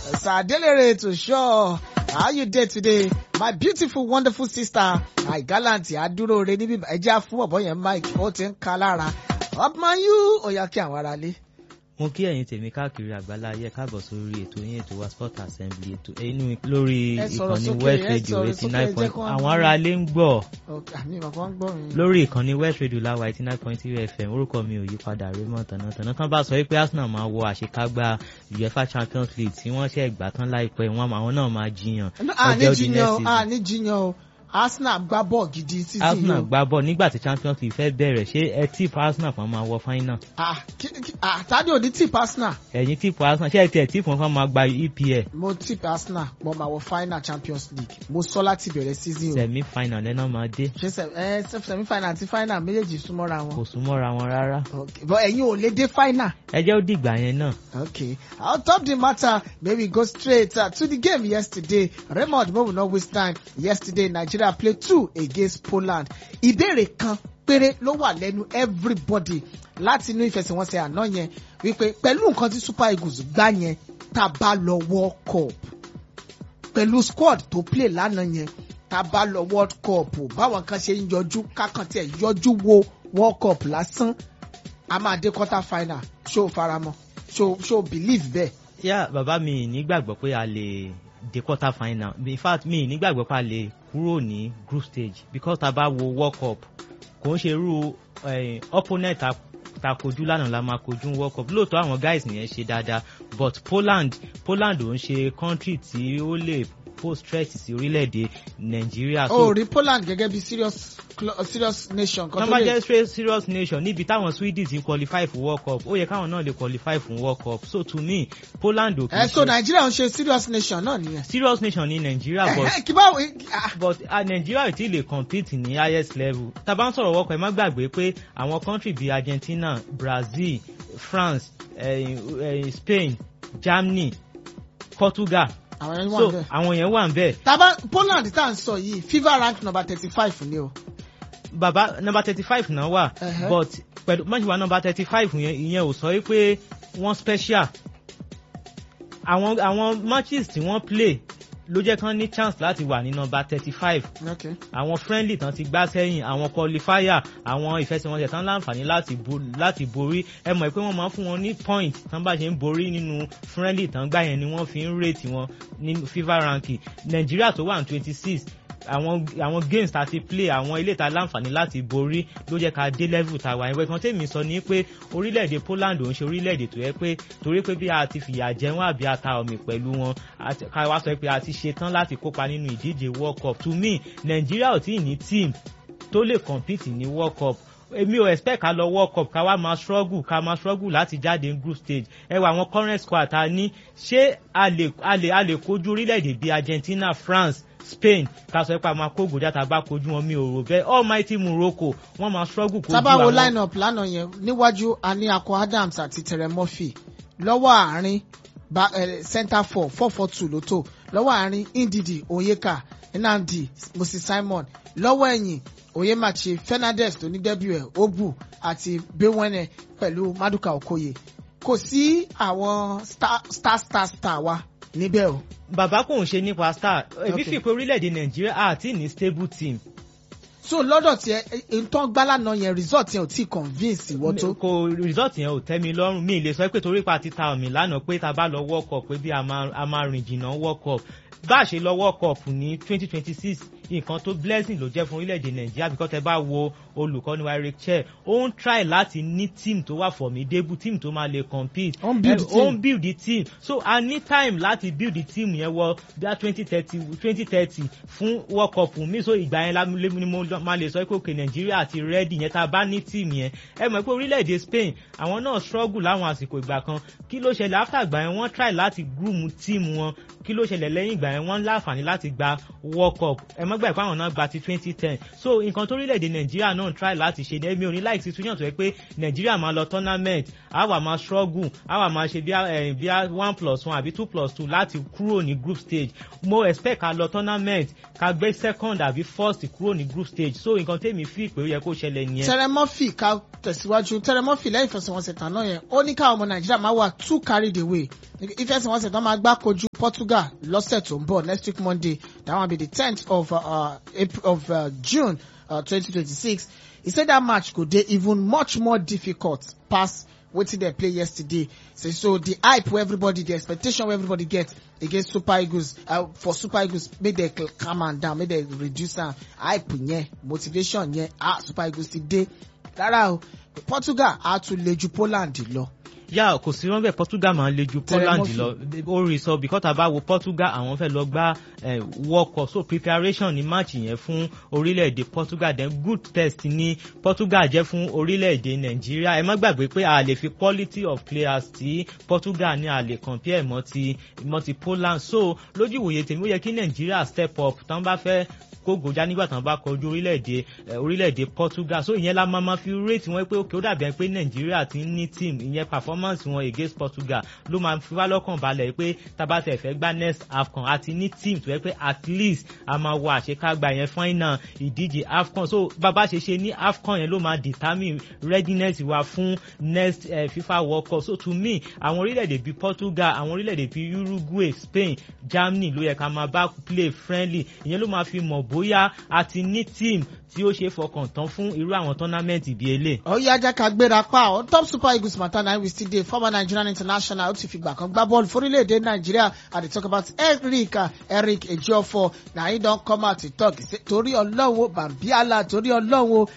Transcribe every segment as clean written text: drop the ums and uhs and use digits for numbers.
Sadelere to show how you did today, my beautiful wonderful sister. I gallant adúró re níbí ẹja fún ọ̀bọ yẹn Mike ó ti ń ka lára upman you ó yá kí àwọn ará lé. Mo kí ẹ̀yin tèmi káàkiri àgbáláyé káàbọ̀ sórí ètò yín ètò wa Sport Assembly ètò inú lórí ìkànnì West Radio 89. Àwọn ará lé ń gbọ́ lórí ìkànnì West Radio láwa 89.3 FM. Orúkọ mi ò yí padà Raymond Tànátàná. Tán bá sọ wípé Arsenal máa wọ àṣekágbá UEFA Champions League tí wọ́n ṣe gbà tán láìpẹ́ wọn àwọn náà máa jiyàn. ní jiyàn o Arsenal gbá bọ́ọ̀ gidi títí yìí. Arsenal gbá bọ́ọ̀ nígbà tí Champions League fẹ́ bẹ̀rẹ̀ ṣé ẹ tíìpù Arsenal kan máa wọ final. Tádé ò ní tíìpù Arsenal. Ẹ̀yin tíìpù Arsenal ṣé ẹ tiẹ̀ tíìpù wọn máa gba EPL. Mo tíìpù Arsenal mo máa wọ final Champions League mo sọ láti bẹ̀rẹ̀ season o. Semi final lẹ́nà máa dé. Ṣé semi final àti final méjèèjì súnmọ́ra wọn. Kò súnmọ́ra wọn rárá. Okay, but ẹ̀yin ò lè dé final. Ẹ jẹ́ ó dìgbà yẹn náà. Okay, on top the matter, may we go straight to the game yesterday. Raymond, we will not waste time. Yesterday, Nigeria played 2 against Poland. Ìbéèrè kan péré ló wà lẹ́nu everybody láti inú ìfẹsẹ̀wọnsẹ̀ àná yẹn wípé pẹ̀lú nǹkan tí Super Eagles gbá yẹn tá bá lọ World Cup pẹ̀lú squad tó play lánàá yẹn tá bá lọ World Cup báwọn kan ṣe ń yọjú kákan tí ẹ̀ yọjú wo World Cup lásán a máa dé quarter final ṣó faramọ́ ṣó believe bẹ́ẹ̀. Yeah, bàbá mi nígbàgbọ́ pé a lè dé quarter final. In fact mi nígbàgbọ́ pé a lè kúrò ní group stage because tá bá wo World Cup kò ń ṣe irú opponent ta kojú lánàá la máa kojú World Cup. Lóòótọ́ àwọn guys nìyẹn ṣe dáadáa but Poland ò ń ṣe country tí ó lè post stress sí orílẹ̀-èdè Nàìjíríà. Rí Poland gẹ́gẹ́ bí serious nation. Number just serious nation níbi táwọn Sweden ti qualify for World Cup ó yẹ káwọn náà lè qualify for World Cup. So to me Poland ò kì í ṣe. So Nigeria ń ṣe serious nation náà nìyẹn. Serious nation ní Nigeria but Nigeria ò tí lè compete ní highest level. Tá bá ń sọ̀rọ̀ World Cup ẹ má gbàgbé pé àwọn country bíi Argentina, Brazil, France, Spain, Germany, Portugal. Àwọn yẹn wà ń bẹ̀. Tàbá Poland tá à ń sọ yìí FIFA rank number 35 ni o. Bàbá number 35 náà wà but pẹ̀lú mọ́ṣíwá number 35 ìyẹn ò sọ wípé wọ́n special. Àwọn matches tí wọ́n play ló jẹ́ kán ní chance láti wà ní number 35. Okay. Àwọn friendly tán ti gbá sẹ́yìn àwọn qualifier àwọn ìfẹsẹ̀wọnsẹ̀ tán láǹfààní láti borí ẹ mọ̀ pé wọ́n máa ń fún wọn ní point tán bá ṣe ń borí nínú friendly tán gbá yẹn ni wọ́n fi ń rate wọn ní FIFA ranking. Nigeria tó wà ní 26 àwọn games tá ti play àwọn ilé ta láǹfààní láti borí ló jẹ́ ká dé level tá wà ẹ̀wẹ̀ kan tèmi sọ ní pé orílẹ̀-èdè Poland ò ń ṣe orílẹ̀-èdè tó yẹ pé torí pé bí a ti fìyà jẹ wọ́n àbí a ta omi pẹ̀lú wọn ká wá sọ pé a ti ṣe tán láti kópa nínú ìdíje World Cup. To me Nigeria ò tí ì ní team tó lè compete ní World Cup. Èmi ò expect ká lọ World Cup ká máa struggle láti jáde ní group stage. Ẹ wá àwọn current squad ta ní ṣé a lè kojú orílẹ̀-èdè bíi Argentina, France, Spain ká sọ pé a máa kó gòdá tá a bá kojú wọn mi ò rò bẹ́ẹ̀. Almighty Morocco wọ́n máa struggle kojú àwọn. Sábàwo line up lánàá yẹn níwájú a ní Akọ Adams àti Terry Murphy lọ́wọ́ àárín center 4-4-2 ló tó lọ́wọ́ àárín Ndidi Onyeka Nnamdi Moses Simon lọ́wọ́ ẹ̀yìn Oyemachi Fernandez tó ní debut ẹ̀ Ogbu àti Bewene pẹ̀lú Maduka Okoye. Kò sí àwọn star wa níbẹ̀ o. Bàbá kò ń ṣe nípa star èmi fi pé orílẹ̀-èdè Nàìjíríà àti ní stable team. So lọ́dọ̀ tí ẹ tán gbá lánàá yẹn result yẹn ò tí convince ìwọ tó. Kò result yẹn ò tẹ́ mi lọ́rùn mi lè sọ pé torí pa ti ta omi lánàá pé ta bá lọ World Cup pé bí a máa rìn jìnnà World Cup. Bá a ṣe lọ World Cup ní 2026 nǹkan tó blessing ló jẹ́ fún orílẹ̀-èdè Nàìjíríà because ẹ bá wo olùkọ́ni wa Eric Chelle ó ń try láti ní team tó wà formidable team tó máa lè compete ó ń build the team so a ní time láti build the team yẹn wọ bí 2030 fún World Cup mi so ìgbà yẹn ni mo máa lè sọ pé òkè Nàìjíríà ti ready yẹn tá a bá ní team yẹn ẹ mọ̀ pé orílẹ̀-èdè Spain àwọn náà struggle láwọn àsìkò ìgbà kan kí ló ṣẹlẹ̀ after ìgbà yẹn wọ́n try láti groom team wọn kí ló ṣẹlẹ̀ lẹ́yìn ìgbà yẹn wọ́n láǹfààní láti gba World Cup ẹ mọ̀ gbà pé àwọn náà gba ti 2010 so nǹkan tó orílẹ̀-èdè Nàìjíríà náà try láti ṣe ẹ̀mí ò ní like situation tó yẹ pé Nàìjíríà máa lọ tournament àwa máa struggle àwa máa ṣe bí 1+1 àbí 2+2 láti kúrò ní group stage mo expect ká lọ tournament ká gbé second àbí first kúrò ní group stage so nǹkan tèmi fi pé ó yẹ kó ṣẹlẹ̀ nìyẹn. Terry Murphy ká tẹ̀síwájú Terry Murphy lẹ́yìn ìfẹsẹ̀wọnsẹ̀ tán náà yẹn ó ní káwọn ọmọ Nàìjíríà máa wà too carried away ìfẹsẹ̀wọnsẹ̀ tó máa gbá kojú Portugal lọ́sẹ̀ tó ń bọ̀ next week Monday, that one be the 10th of June 2026. He said that match could dey even much more difficult pass wetin dem play yesterday. So the hype wey everybody, the expectation wey everybody get against Super Eagles, for Super Eagles, make dem calm am down, make dem reduce am. Hype yẹn, motivation yẹn, Super Eagles ti dé. Rárá o, Portugal á tún le ju Poland lọ. yà kò sí rọ́nbẹ̀ Portugal máa ń le ju Poland lọ ó rí sọ because tá a bá wo Portugal àwọn fẹ́ lọ gbá World Cup, so preparation ní match yẹn fún orílẹ̀-èdè Portugal, then good test ní Portugal jẹ́ fún orílẹ̀-èdè Nàìjíríà. Ẹ má gbàgbé pé a lè fi quality of players tí Portugal ní a lè compare mọ́ ti Poland, so lójú ìwòye tèmi ó yẹ kí Nàìjíríà step up tán bá fẹ́ kó gòjá nígbà tán bá kọjú orílẹ̀-èdè Portugal. So ìyẹn la máa fi rate wọn pé òkè ó dàbí pé Nàìjíríà ti ní team, ìyẹn performance wọn against Portugal ló máa fi wá lọ́kàn balẹ̀ pé tabatẹ̀ fẹ́ gbá next AFCON àti ní team tó yẹ pé at least a máa wọ àṣekágbá yẹn final ìdíje AFCON. So bàbá ṣe ní AFCON yẹn ló máa determine readiness wa fún next FIFA World Cup. So to me àwọn orílẹ̀-èdè bíi Portugal, àwọn orílẹ̀-èdè bíi Uruguay, Spain, Germany ló yẹ ká máa bá play friendly, ìyẹn ló máa fi mọ̀ bóyá a ti ní team tí ó ṣe fọkàn tán fún irú àwọn tournament bíi elé. Ọ̀yá ajá ká gbéra pa on top Super Eagles matter na we still dey. Former Nigerian international ó ti fìgbà kan gbá bọ́ọ̀lù fórílẹ̀-èdè Nàìjíríà. I dey talk about Eric Ejiofor. Na he don come out to talk say torí Ọlọ́run o Bambiala, torí Ọlọ́run o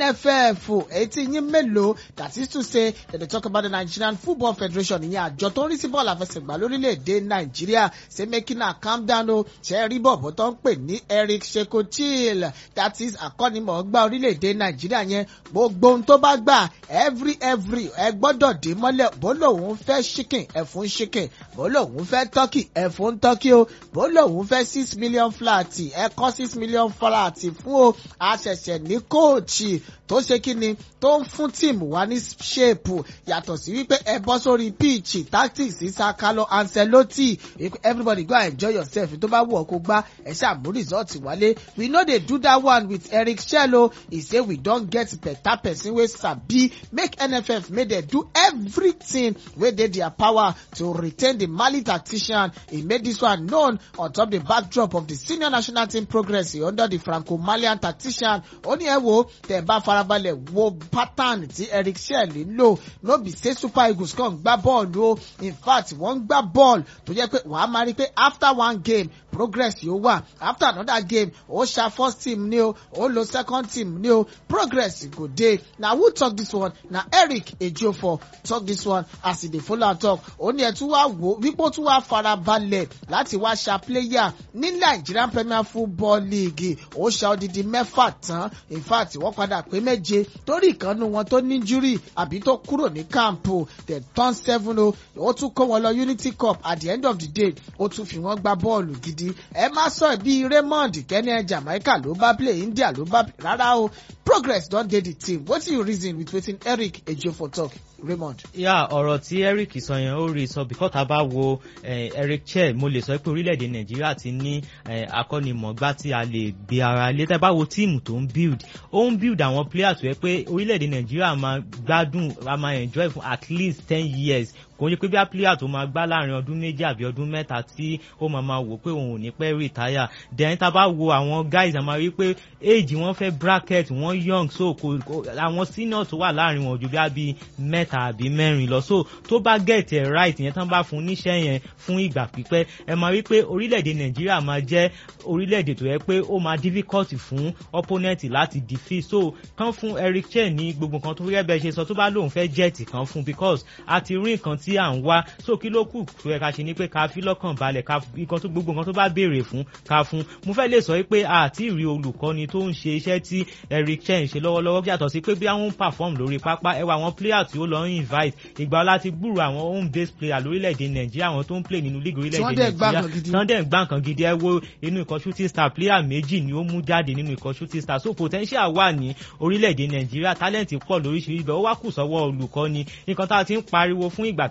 NFF etí yín mélòó, that is to say they dey talk about the Nigerian Football Federation, ìyẹn àjọ tó ń rí sí bọ́ọ̀lù àfẹsẹ̀gbá lórílẹ̀-èdè Nàìjíríà. Say make una calm down o, ṣe rí bọ̀bọ̀ tó ń pè ní Eric Shekochil, that is akọ́nimọ̀ọ́gbá orílẹ̀-èdè Nàìjíríà yẹn, gbogbo ohun tó bá gbà every ẹ gbọ́dọ̀ dé mọ́lẹ̀. Bó lòun fẹ́ chicken ẹ fún chicken, bó lòun fẹ́ turkey ẹ fún turkey o, bó lòun fẹ́ 6 million flat ẹ kọ́ 6 million flat fún o. A ṣẹ̀ṣẹ̀ ní kóòchì tó ṣe kí ni tó ń fún tíìmù wa ní shape, yàtọ̀ sí wípé ẹ bọ́ sórí pitch tactics Sir Carlo Ancelotti, everybody go enjoy yourself, tó bá wù ọ́ kó gbá ẹ ṣàmú result wálé. We no dey do that one with Eric Shelo. He say we don get better person wey sabi make NFF make dem do everything wey dey their power to retain the Mali tactician. He made this one known on top the backdrop of the senior national team progress under the Franco-Malian tactician. Ó ní ẹ wo tẹ́ bá farabalẹ̀ wo pattern tí Eric Shell lò, no be say Super Eagles kàn gbá bọ́ọ̀lù o, in fact wọ́n gbá bọ́ọ̀lù tó jẹ́ pé wàá máa rí pé after one game progress yóò wà, after another game ó ṣa first team ni o, ó lo second team ni o, progress go dey. Na who talk this one? Na Eric Ejiofor talk this one as he dey follow am talk. Ó ní ẹ tún wá wò wípé ó tún wá farabalẹ̀ láti wá ṣa player ní Nigerian Premier Football League, ó ṣa odidi mẹ́fà tán, in fact wọ́n padà pé méje torí ìkànnù wọn tó ní injury àbí tó kúrò ní camp o, they turn 7 o, ó tún kó wọn lọ Unity Cup. At the end of the day ó tún fi wọ́n gbá bọ́ọ̀lù gidi. Ẹ má sọ bí Raymond Kenya Jamaica ló bá play, India ló bá play, rárá o, progress don dey the team. Wetin you reason with wetin Eric Ejiofor talk, Raymond? Ọ̀rọ̀ tí Eric sọ yẹn ó rí sọ because tá a bá wo Eric Chel, mo lè sọ pé orílẹ̀-èdè Nàìjíríà ti ní akọ́nimọ̀ọ́gbá tí a lè gbé ara lé. Tá a bá wo tíìmù tó ń build àwọn players tó yẹ pé orílẹ̀-èdè Nàìjíríà máa gbádùn, a máa enjoy for at least 10 years. Kò ní pé bí a player tó máa gbá láàrin ọdún méjì àbí ọdún mẹ́ta tí ó máa wò pé òun ò ní pẹ́ retire. Then tá a bá wo àwọn guys a máa rí pé age wọn fẹ́ bracket, wọ́n young, so àwọn senior tó wà láàrin wọn ju bí mẹ́ta àbí mẹ́rin lọ. So tó bá get it right yẹn tán bá fún níṣẹ́ yẹn fún ìgbà pípẹ́, ẹ máa rí pé orílẹ̀-èdè Nàìjíríà máa jẹ́ orílẹ̀-èdè tó yẹ pé ó máa difficult fún opponent láti defeat. So kán fún Eric Chel ní gbogbo nǹkan tó rí ẹbẹ̀ ṣe sọ, tó bá lóun fẹ́ jet kan fún because a ti rí nǹkan tí à ń wá. So kí ló kù tó yẹ ká ṣe ni pé ká fi lọ́kàn balẹ̀, ká gbogbo nǹkan tó bá béèrè fún ká fún. Mo fẹ́ lè sọ pé àti rí olùkọ́ni tó ń ṣe iṣẹ́ tí Eric Chel ń ṣe lọ́wọ́lọ́wọ́, yàtọ̀ sí pé bí àwọn perform lórí pápá, ẹwà àwọn player tí ó lọ ń invite, ìgbà láti gbúrò àwọn home based player lórílẹ̀-èdè Nàìjíríà, àwọn tó ń play nínú league orílẹ̀-èdè Nàìjíríà tán dẹ̀ gbá nǹkan gidi. Ẹ wo inú ikọ̀ Shooting Star player méjì ni ó mú jáde nínú ikọ̀ Shooting Star. So potential wà ní orílẹ̀-èdè Nàìjíríà, talent pọ̀ lóríṣiríṣi, ó wá kù sọ́wọ́ olùkọ́ni. Nǹkan tá a ti ń pariwo fún ìgbà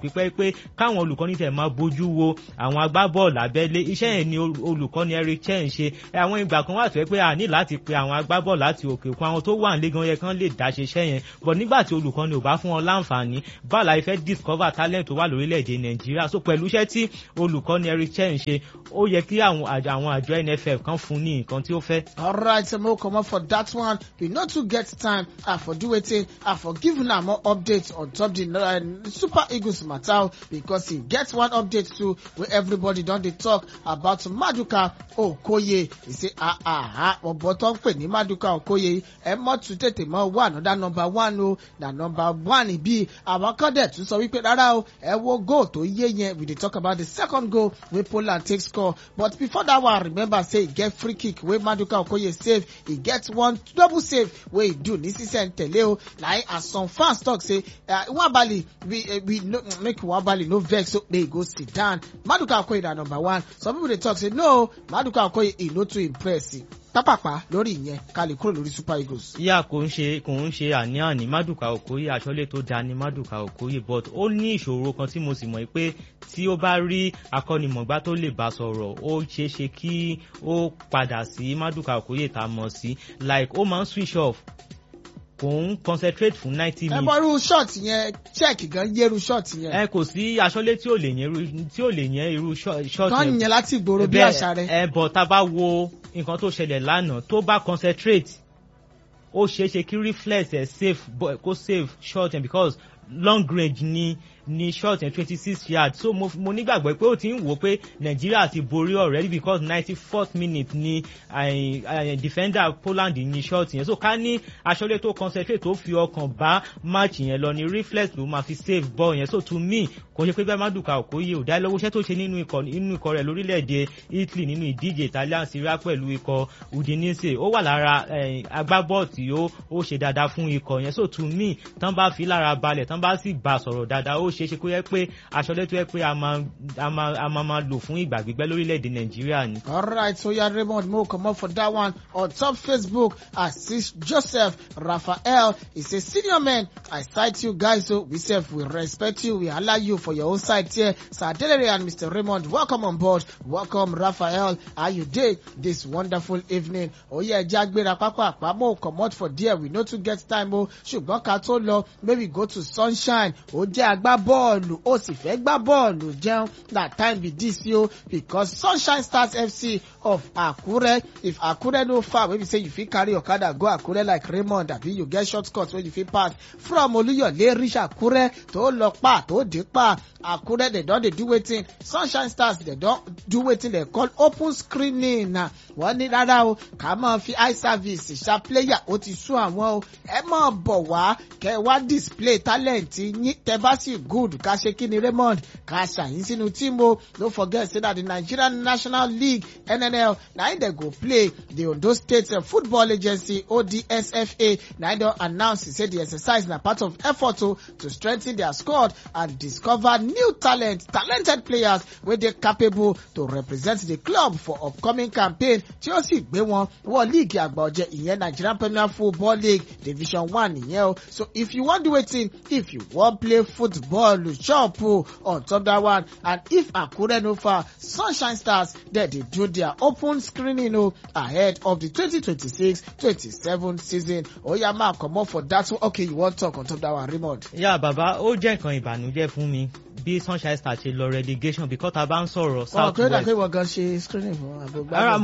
pípẹ́ pé káwọn olùkọ́ni tẹ̀ máa bójú wo àwọn agbábọ́ọ̀lù abẹ́lé iṣẹ́ yẹn ni olùkọ́ni Eric Chen ṣe àwọn ìgbà kan wà tó yẹ pé a ní láti pe àwọn agbábọ́ọ̀lù láti òkè òkun àwọn tó wà nílé gan yẹ kán lè dá ṣiṣẹ́ yẹn but nígbà tí olùkọ́ni ò bá fún wọn láǹfààní báwo la fẹ́ discover talent tó wà lórílẹ̀‐èdè Nàìjíríà so pẹ̀lú iṣẹ́ tí olùkọ́ni Eric Chen ṣe ó yẹ kí àwọn àjọ NFF kan fún ní nǹkan tí ó fẹ́. Alright, mo come up for that one. We no too get time. I for do wetin. I for give una more updates on top the Super Eagles matter because he gets one update too where everybody don dey talk about Maduka Okoye. He say ọ̀bọ̀ tó ń pè ní Maduka Okoye ẹ mọ́ tún tètè mọ́ wà another number one o na number one bí àwọn kan dẹ̀ tún sọ wípé rárá o ẹ wo goal tó yé yẹn we dey talk about the second goal wey Poland take score but before that one remember say e get free kick wey Maduka Okoye save e get one double save wey e do ní sísẹ̀ntẹ̀lé o like as some fans talk say Nwabali we no make Nwabali no vex so they go sit down Maduka Okoye na number one some people dey talk say no Maduka Okoye e no too impress pápápá lórí ìyẹn ká lè kúrò lórí Super Eagles. yà kò ń ṣe àní Maduka Okoye aṣọ́lé tó dáa ní Maduka Okoye but ó ní ìṣòro kan tí mo sì mọ̀ pé tí ó bá rí akọ́nimọ̀gbá tó lè bá sọ̀rọ̀ ó ṣeé ṣe kí ó padà sí Maduka Okoye tá a mọ̀ sí like ó máa ń switch off kò ń concentrate fún 90 minutes. ẹ bọ́ irú shot yẹn check gan yẹ́rù shot yẹn. kò sí aṣọ́lé tí ò lè yẹn irú shot kan yẹn láti gbòòrò bí àṣà rẹ. bọ̀ tá a bá wo nǹkan tó ṣẹlẹ̀ lánàá tó bá concentrate ó ṣeé ṣe kí reflex kó save shot yẹn because long range ni shot yẹn 26 yards so mo nígbàgbọ́ pé ó ti ń wò pé Nàìjíríà ti borí already because 94th minute ni defender Poland ní shot yẹn so ká ní aṣọ́lé tó concentrate tó fi ọkàn bá match yẹn lọ ni reflex ló máa fi save ball yẹn so to me kò ṣe pé bẹ́ẹ̀ Maduka Okoye ò dá lọ́wọ́ iṣẹ́ tó ṣe nínú ikọ̀ rẹ̀ lórílẹ̀‐èdè Italy nínú ìdíje Italian Serie A pẹ̀lú ikọ̀ Udinese ó wà lára agbábọ́ọ̀ tí ó ṣe dáadáa fún ikọ̀ yẹn so to me tán bá fi lára balẹ̀ tán bá sì bá sọ̀rọ̀ dáadáa ó ṣeé ṣe kó yẹ pé aṣọ́lé tó yẹ pé a máa lò fún ìgbà gbígbẹ́ lórílẹ̀‐èdè Nàìjíríà ni. Alright, so yeah, Raymond mo come up for that one on top Facebook. Assist Joseph Raphael. He says, senior men, I cite you guys, so we respect you, we allow you for your own side here. Sir Delere and Mr. Raymond, welcome on board. Welcome, Raphael. How you did this wonderful evening? Oh yeah, Jagbera Papa, Pamo, come out for dear. We know to get time, oh, ṣùgbọ́n ká tó lọ, maybe go to Sunshine. Ó jẹ́ agbá bọ́ọ̀lù, ó sì fẹ́ gbá bọ́ọ̀lù jẹun. That time be this yo, because Sunshine Stars FC of Akure. If Akure no far, maybe say you fit carry Okada go Akure like Raymond, abi you get shortcut when you fit pass from Oluyole reach Akure to Lokpa to Depa. Akure they don dey do wetin Sunshine Stars they don do wetin they call open screening na wọ́n ní rárá o ká máa fi eye service ṣá player ó ti sún àwọn o ẹ máa bọ̀ wá kẹ́ wá display talent yín tẹ́ bá sì good ká ṣe kí ni Raymond ká ṣàyín sínú team o no forget say that the Nigerian National League NNL na im dey go play the Ondo State Football Agency ODSFA na im don announce say the exercise na part of effort to strengthen their squad and discover new talented players wey dey capable to represent the club for upcoming campaign tí ó sì gbé wọn wọ league àgbà ọ̀jẹ̀ ìyẹn Nigerian Premier Football League Division 1 nìyẹn o so if you wan do wetin if you wan play football chop on top that one and if Akure no far Sunshine Stars dey do their open screening ahead of the 2026-27 season oya máa comot for that one okay you wan talk on top that one Raymond. yà bàbá ó jẹ́ nǹkan ìbànújẹ́ fún mi bí Sunshine Stars ṣe lọ relegation because tá a bá ń sọ̀rọ̀ South West. ọ̀kẹ́ ìwọ̀n gan ṣe screening fún àbúgbà. ara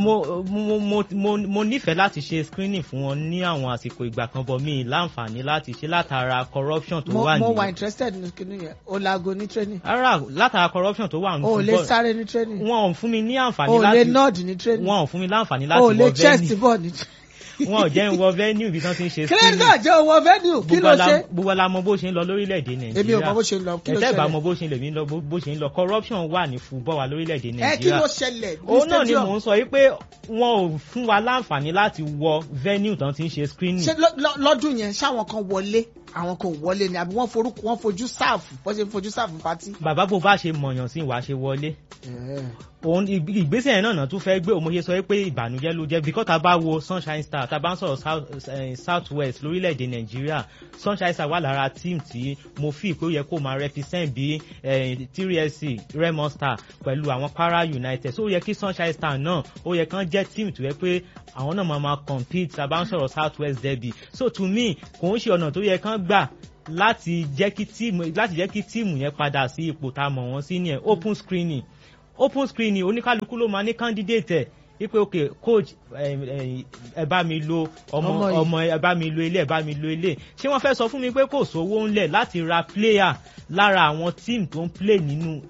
mo nífẹ̀ẹ́ láti ṣe screening fún wọn ní àwọn àsìkò ìgbà kan bọ̀ mí láǹfààní láti ṣe látara corruption tó wà ní. mo wà interested ní kíní yẹn o lago ní training. ara látara corruption tó wà ní football. o lè sáré ní training. wọn ò fún mi ní àǹfààní láti. o lè nod ní training. wọn ò fún mi láǹfààní láti wọ venue. o lè chest ball ní training. wọn ò jẹ́ ń wọ venue bí wọ́n ti ń ṣe screening. kílẹ̀ náà jẹ́ wọ venue kí ló ṣe. gbogbo la mọ bó ṣe ń lọ lórílẹ̀‐èdè Nàìjíríà. èmi ò mọ bó ṣe ń lọ kí ló ṣẹlẹ̀. ẹ̀tẹ́ bá mọ bó ṣe ń lọ corruption wà ní football wa lórílẹ̀‐èdè Nàìjíríà. kí ló ṣẹlẹ̀ ní stadium. òun náà ni mò ń sọ yìí pé wọn ò fún wa láǹfààní láti wọ venue tán ti ń ṣe screening. ṣé lọ́dún yẹn ṣáwọn kan wọlé àwọn kan wọlé ni àbí wọ́n fojú sáàfù wọ́n ṣe fojú sáàfù pátí. bàbá bó bá ṣe mọ̀yàn sí wàá ṣe wọlé. òun ìgbésẹ̀ yẹn náà tún fẹ́ gbé òun mo ṣe sọ pé ìbànújẹ́ ló jẹ́ because tá a bá wo Sunshine Star tá a bá ń sọ̀rọ̀ South West lórílẹ̀‐èdè Nàìjíríà Sunshine Star wà lára team tí mo fi pé ó yẹ kó máa represent bí 3SC Remo Star pẹ̀lú àwọn Kwara United so ó yẹ kí Sunshine Star náà ó yẹ kán jẹ́ team tó yẹ pé àwọn náà máa compete tá a bá ń sọ̀rọ̀ South West derby so to me kò ń ṣe ọ̀nà tó yẹ kán gbà láti jẹ́ kí tíìmù yẹn padà sí ipò tá a mọ̀ wọ́n sí ní ẹ̀ open screening oníkálukú ló máa ní candidate ẹ̀ wípé okay coach ẹ bá mi lo ọmọ ẹ bá mi lo ilé ẹ bá mi lo ilé ṣé wọ́n fẹ́ sọ fún mi pé kò sówó ńlẹ̀ láti ra player lára àwọn team tó ń play nínú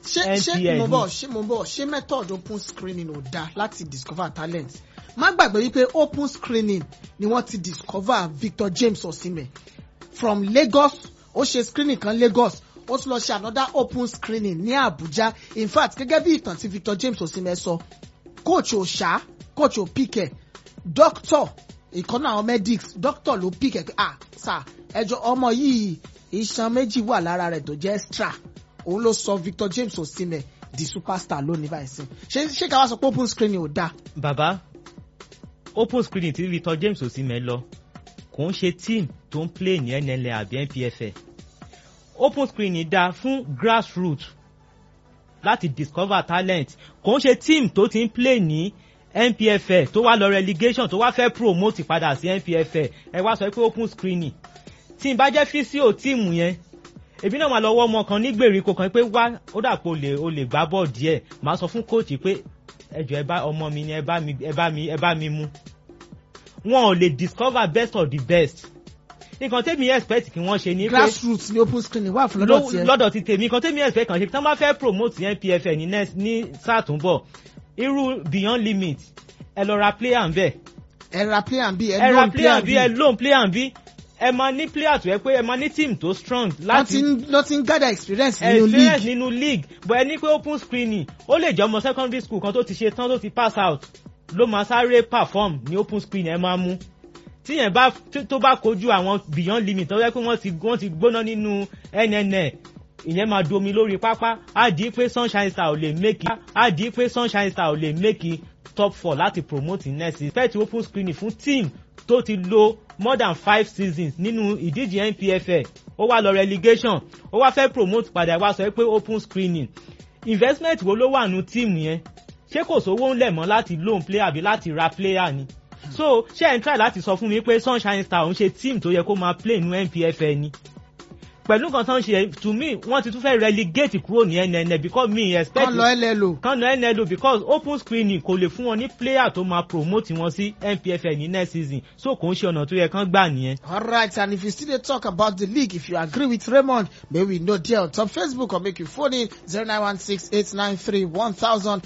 NPL. ṣé method open screening ò dáa láti discover talent má gbàgbé wípé open screening ni wọ́n ti discover Victor James Osimhen from Lagos ó ṣe screening kan Lagos ó tún lọ ṣe another open screening ní Abuja in fact gẹ́gẹ́ bí ìtàn tí Victor James Osimhen sọ coach ò pick ẹ̀ doctor ìkànnì àwọn medics doctor ló pick ẹ̀ sir ẹjọ́ ọmọ yìí iṣan méjì wà lára rẹ̀ tó jẹ́ extra òun ló sọ Victor James Osimhen di superstar lónìí báyìí sí ṣé ká wá sọ pé open screening ò dáa. bàbá open screening tí Victor James Osimhen lọ kò ń ṣe team tó ń play ní NNL àbí NPFL open screening dá fún grassroots láti discover talent kò ń ṣe team tó ti ń play ní NPFL tó wá lọ relegation tó wá fẹ́ promote padà sí NPFL ẹ wá sọ pé open screening tí n bá jẹ́ físíò tíìmù yẹn èmi náà máa lọ́wọ́ ọmọ kan ní gbèríko kan pé wá ó dàpọ̀ o lè gbá bọ́ọ̀ díẹ̀ máa sọ fún kóòtù pé ẹjọ́ ọmọ mi ni ẹ bá mi mú wọn ò lè discover best of the best nǹkan tẹ́mi expect kí wọ́n ṣe ní pé grassroots ní open screening wà fún lọ́dọ̀ ti tèmi nǹkan tẹ́mi expect kàn ṣe kí wọ́n bá fẹ́ promote NPFL ní sáà tó ń bọ̀ irú beyond limit ẹ lọ ra player ń bẹ̀ ẹ ra player B ẹ loan player B ẹ máa ní player tó yẹ pé ẹ máa ní team tó strong láti wọ́n ti ń gather experience nínú league but ẹ ní pé open screening ó lè jẹ́ ọmọ secondary school kan tó ti ṣe tán tó ti pass out ló máa sáré perform ní open screening ẹ máa mú tíyẹn tó bá kojú àwọn beyond limit tó yẹ pé wọ́n ti gbóná nínú NNL ìyẹn máa domi lórí pápá á di pé Sunshine Star ò lè make top 4 láti promote next season fẹ́ẹ̀ tí open screening fún team tó ti lo more than 5 seasons nínú ìdíje NPFL ó wá lọ relegation ó wá fẹ́ promote padà wá sọ pé open screening investment wo ló wà nù team yẹn ṣé kò sówó ńlẹ̀ mọ́ láti loan player àbí láti ra player ni so ṣé ẹ̀ ń try láti sọ fún mi pé Sunshine Star òun ṣe team tó yẹ kó máa play nínú NPFL ni pẹ̀lú nǹkan tó ń ṣe to me wọ́n ti tún fẹ́ relegate kúrò ní NNL because me expect kan lọ NLO because open screening kò lè fún wọn ní player tó máa promote wọn sí NPFL ní next season so kò ń ṣe ọ̀nà tó yẹ kán gbà nìyẹn. Alright, and if you still dey talk about the league if you agree with Raymond may we know there on top Facebook or make you phone in 0916-893-1000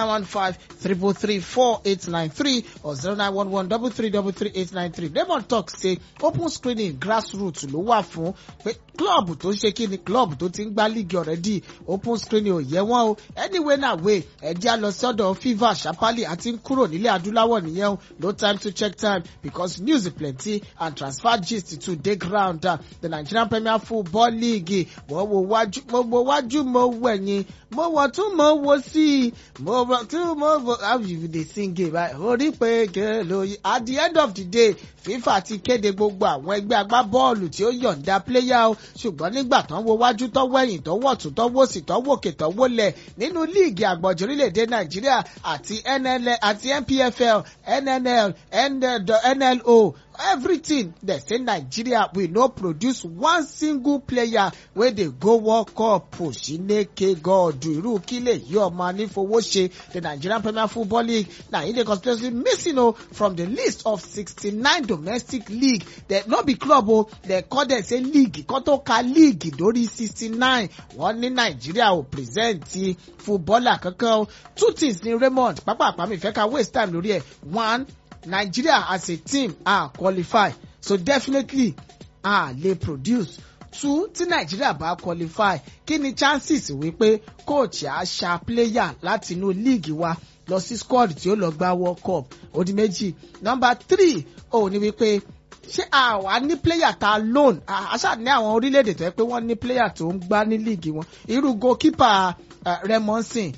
0915-333-4893 or 0911-333-893. Raymond talk say open screening grassroots ló wà fún pé club tó ṣe kí ni club tó ti ń gbá league already open screening ò yẹ wọ́n o anyway na way ẹ̀dí á lọ sọ́dọ̀ fever Sapali àti ń kúrò nílẹ̀ adúláwọ̀ nìyẹn o no time to check time because news plenty and transfer gist to dey ground the Nigerian Premier Football League mo wo wájú mo wẹ̀yìn mo wọ̀ tún mo wo sí mo wọ̀ tún mo wo how you dey sing it right orí pé gèlò at the end of the day FIFA ti kéde gbogbo àwọn ẹgbẹ́ agbábọ́ọ̀lù tí ó yọ̀ǹda player o ṣùgbọ́n nígbà tán wo wájú tọ́wọ́ ẹ̀yìn tọ́wọ́ ọ̀tún tọ́wọ́ òsì tọ́wọ́ òkè tọ́wọ́ lẹ̀ nínú líìgì àgbọ̀jọ̀ orílẹ̀-èdè Nàìjíríà àti NNL àti NPFL NNL NLO everything they say Nigeria will not produce one single player wey dey go World Cup Chineke God irú kílè yìí ọmọ anífowó ṣe the Nigerian Premier Football League na e dey constantly missing from the list of 69 domestic league they no be club they call them say league kan tó ka league lórí 69 wọ́n ní Nigeria ò present footballer kankan two things ni Raymond pápá mi fẹ́ ká waste time lórí ẹ̀ one Nigeria as a team qualify so definitely lè produce two tí Nigeria bá qualify kí ni chances wípé coach ṣa player láti inú league wa lọ sí squad tí ó lọ gba World Cup ó di méjì number 3 ní wípé ṣé àwa ní player ta loan àṣà ní àwọn orílẹ̀-èdè tó yẹ pé wọ́n ní player tó ń gbá ní league wọn irú goalkeeper Remonson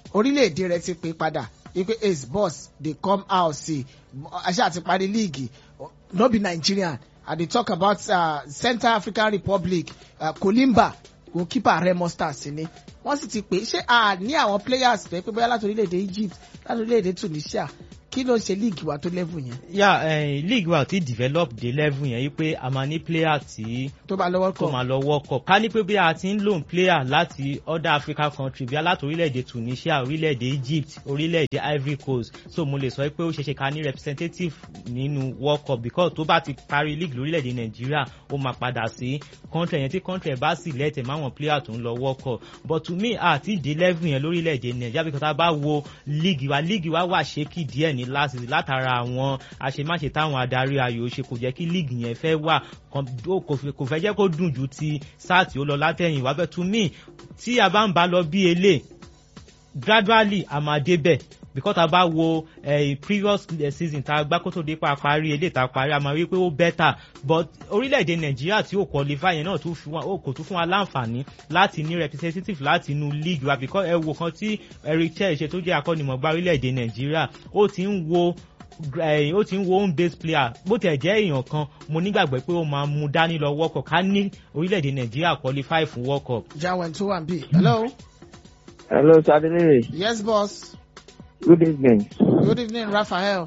orílẹ̀-èdè rẹ̀ ti pè padà wípé ace boss dey come out sí aṣá àti parí líìgì no be Nigerian and they talk about Central African Republic Kolimba goalkeeper Remo Stars ni wọ́n sì ti pè ṣé a ní àwọn players tó yẹ pé bóyá láti orílẹ̀-èdè Egypt láti orílẹ̀-èdè Tunisia kí ló ń ṣe league wa tó level yẹn. League wa ti develop dé level yẹn yìí pé a máa ní player tí tó máa lọ World Cup ká ní pé bí a ti ń loan player láti other African country bí láti orílẹ̀-èdè Tunisia orílẹ̀-èdè Egypt orílẹ̀-èdè Ivory Coast so mo lè sọ pé ó ṣeéṣe ká ní representative nínú World Cup because tó bá ti parí league lórílẹ̀-èdè Nigeria ó máa padà sí country yẹn tí country bá sì lẹ́tẹ̀ máwọn player tó ń lọ World Cup but to me àti dé level yẹn lórílẹ̀-èdè Nigeria because tá a bá wo league wa wà ṣékì díẹ̀ ní last season látara àwọn àṣemáṣe táwọn adarí ayò ṣe kò jẹ́ kí league yẹn fẹ́ wà kò fẹ́ jẹ́ kó dùn ju ti sáà tí ó lọ látẹ̀yìn wá bẹ́ẹ̀ to me tí a bá ń bá lọ bí elé gradually a máa débẹ̀ because tá a bá wo previous season tá a gbá kó tó dé pa parí elé tá a parí a máa rí pé ó better but orílẹ̀-èdè Nàìjíríà tí ó qualify yẹn náà kò tún fún wa láǹfààní láti ní representative láti inú league wa because ẹ wo kan tí Eric Chelle ṣe tó jẹ́ akọ́nimọ̀ọ́gbá orílẹ̀-èdè Nàìjíríà ó ti ń wo home based player bó tẹ̀ jẹ́ èèyàn kan mo nígbàgbọ́ pé ó máa mú dání lọ World Cup ká ní orílẹ̀-èdè Nàìjíríà qualify fún World Cup. Jawen tó wà bí. Hello, Sadele. Yes, boss. Good evening. Good evening, Raphael.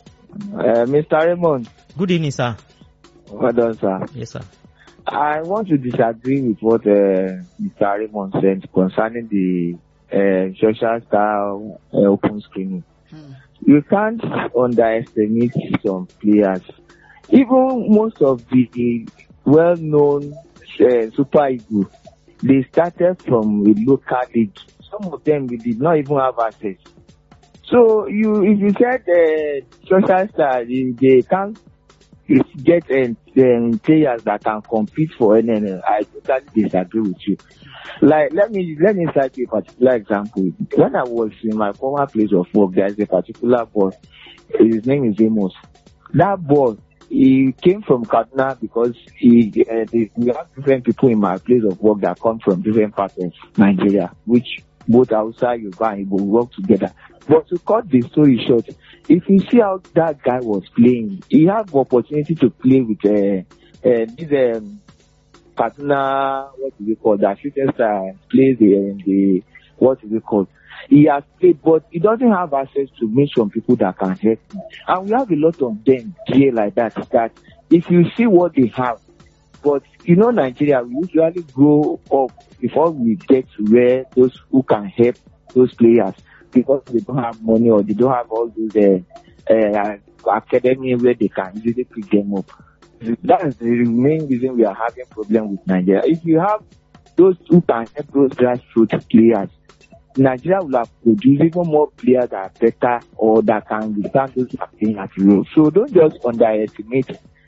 Mr. Raymond. Good evening, sir. Well done, sir. Yes, sir. I want to disagree with what Mr. Raymond said concerning the social star open screening. You can't underestimate some players. Even most of the well-known Super Eagles, they started from a local league. Some of them they did not even have access. So if you said social star, they can't get players that can compete for NNL. I totally disagree with you. Like let me cite a particular example. When I was in my former place of work, there is a particular boy. His name is Amos. That boy, he came from Kaduna because we have different people in my place of work that come from different parts of Nigeria, which both outside Yoruba and Igbo work together. But to cut the story short, if you see how that guy was playing, he had the opportunity to play with this Kaduna, what is it called? The shooting star plays the what is it called? He has played, but he doesn't have access to meet some people that can help him. And we have a lot of them here like that. That if you see what they have, but you know, Nigeria, we usually grow up before we get to where those who can help those players because they don't have money or they don't have all those academy where they can easily pick them up. That's the main reason we are having problem with Nigeria. If you have those who can help those grassroots players, Nigeria will have produced even more players that are better or that can withstand those playing at Europe. So don't just underestimate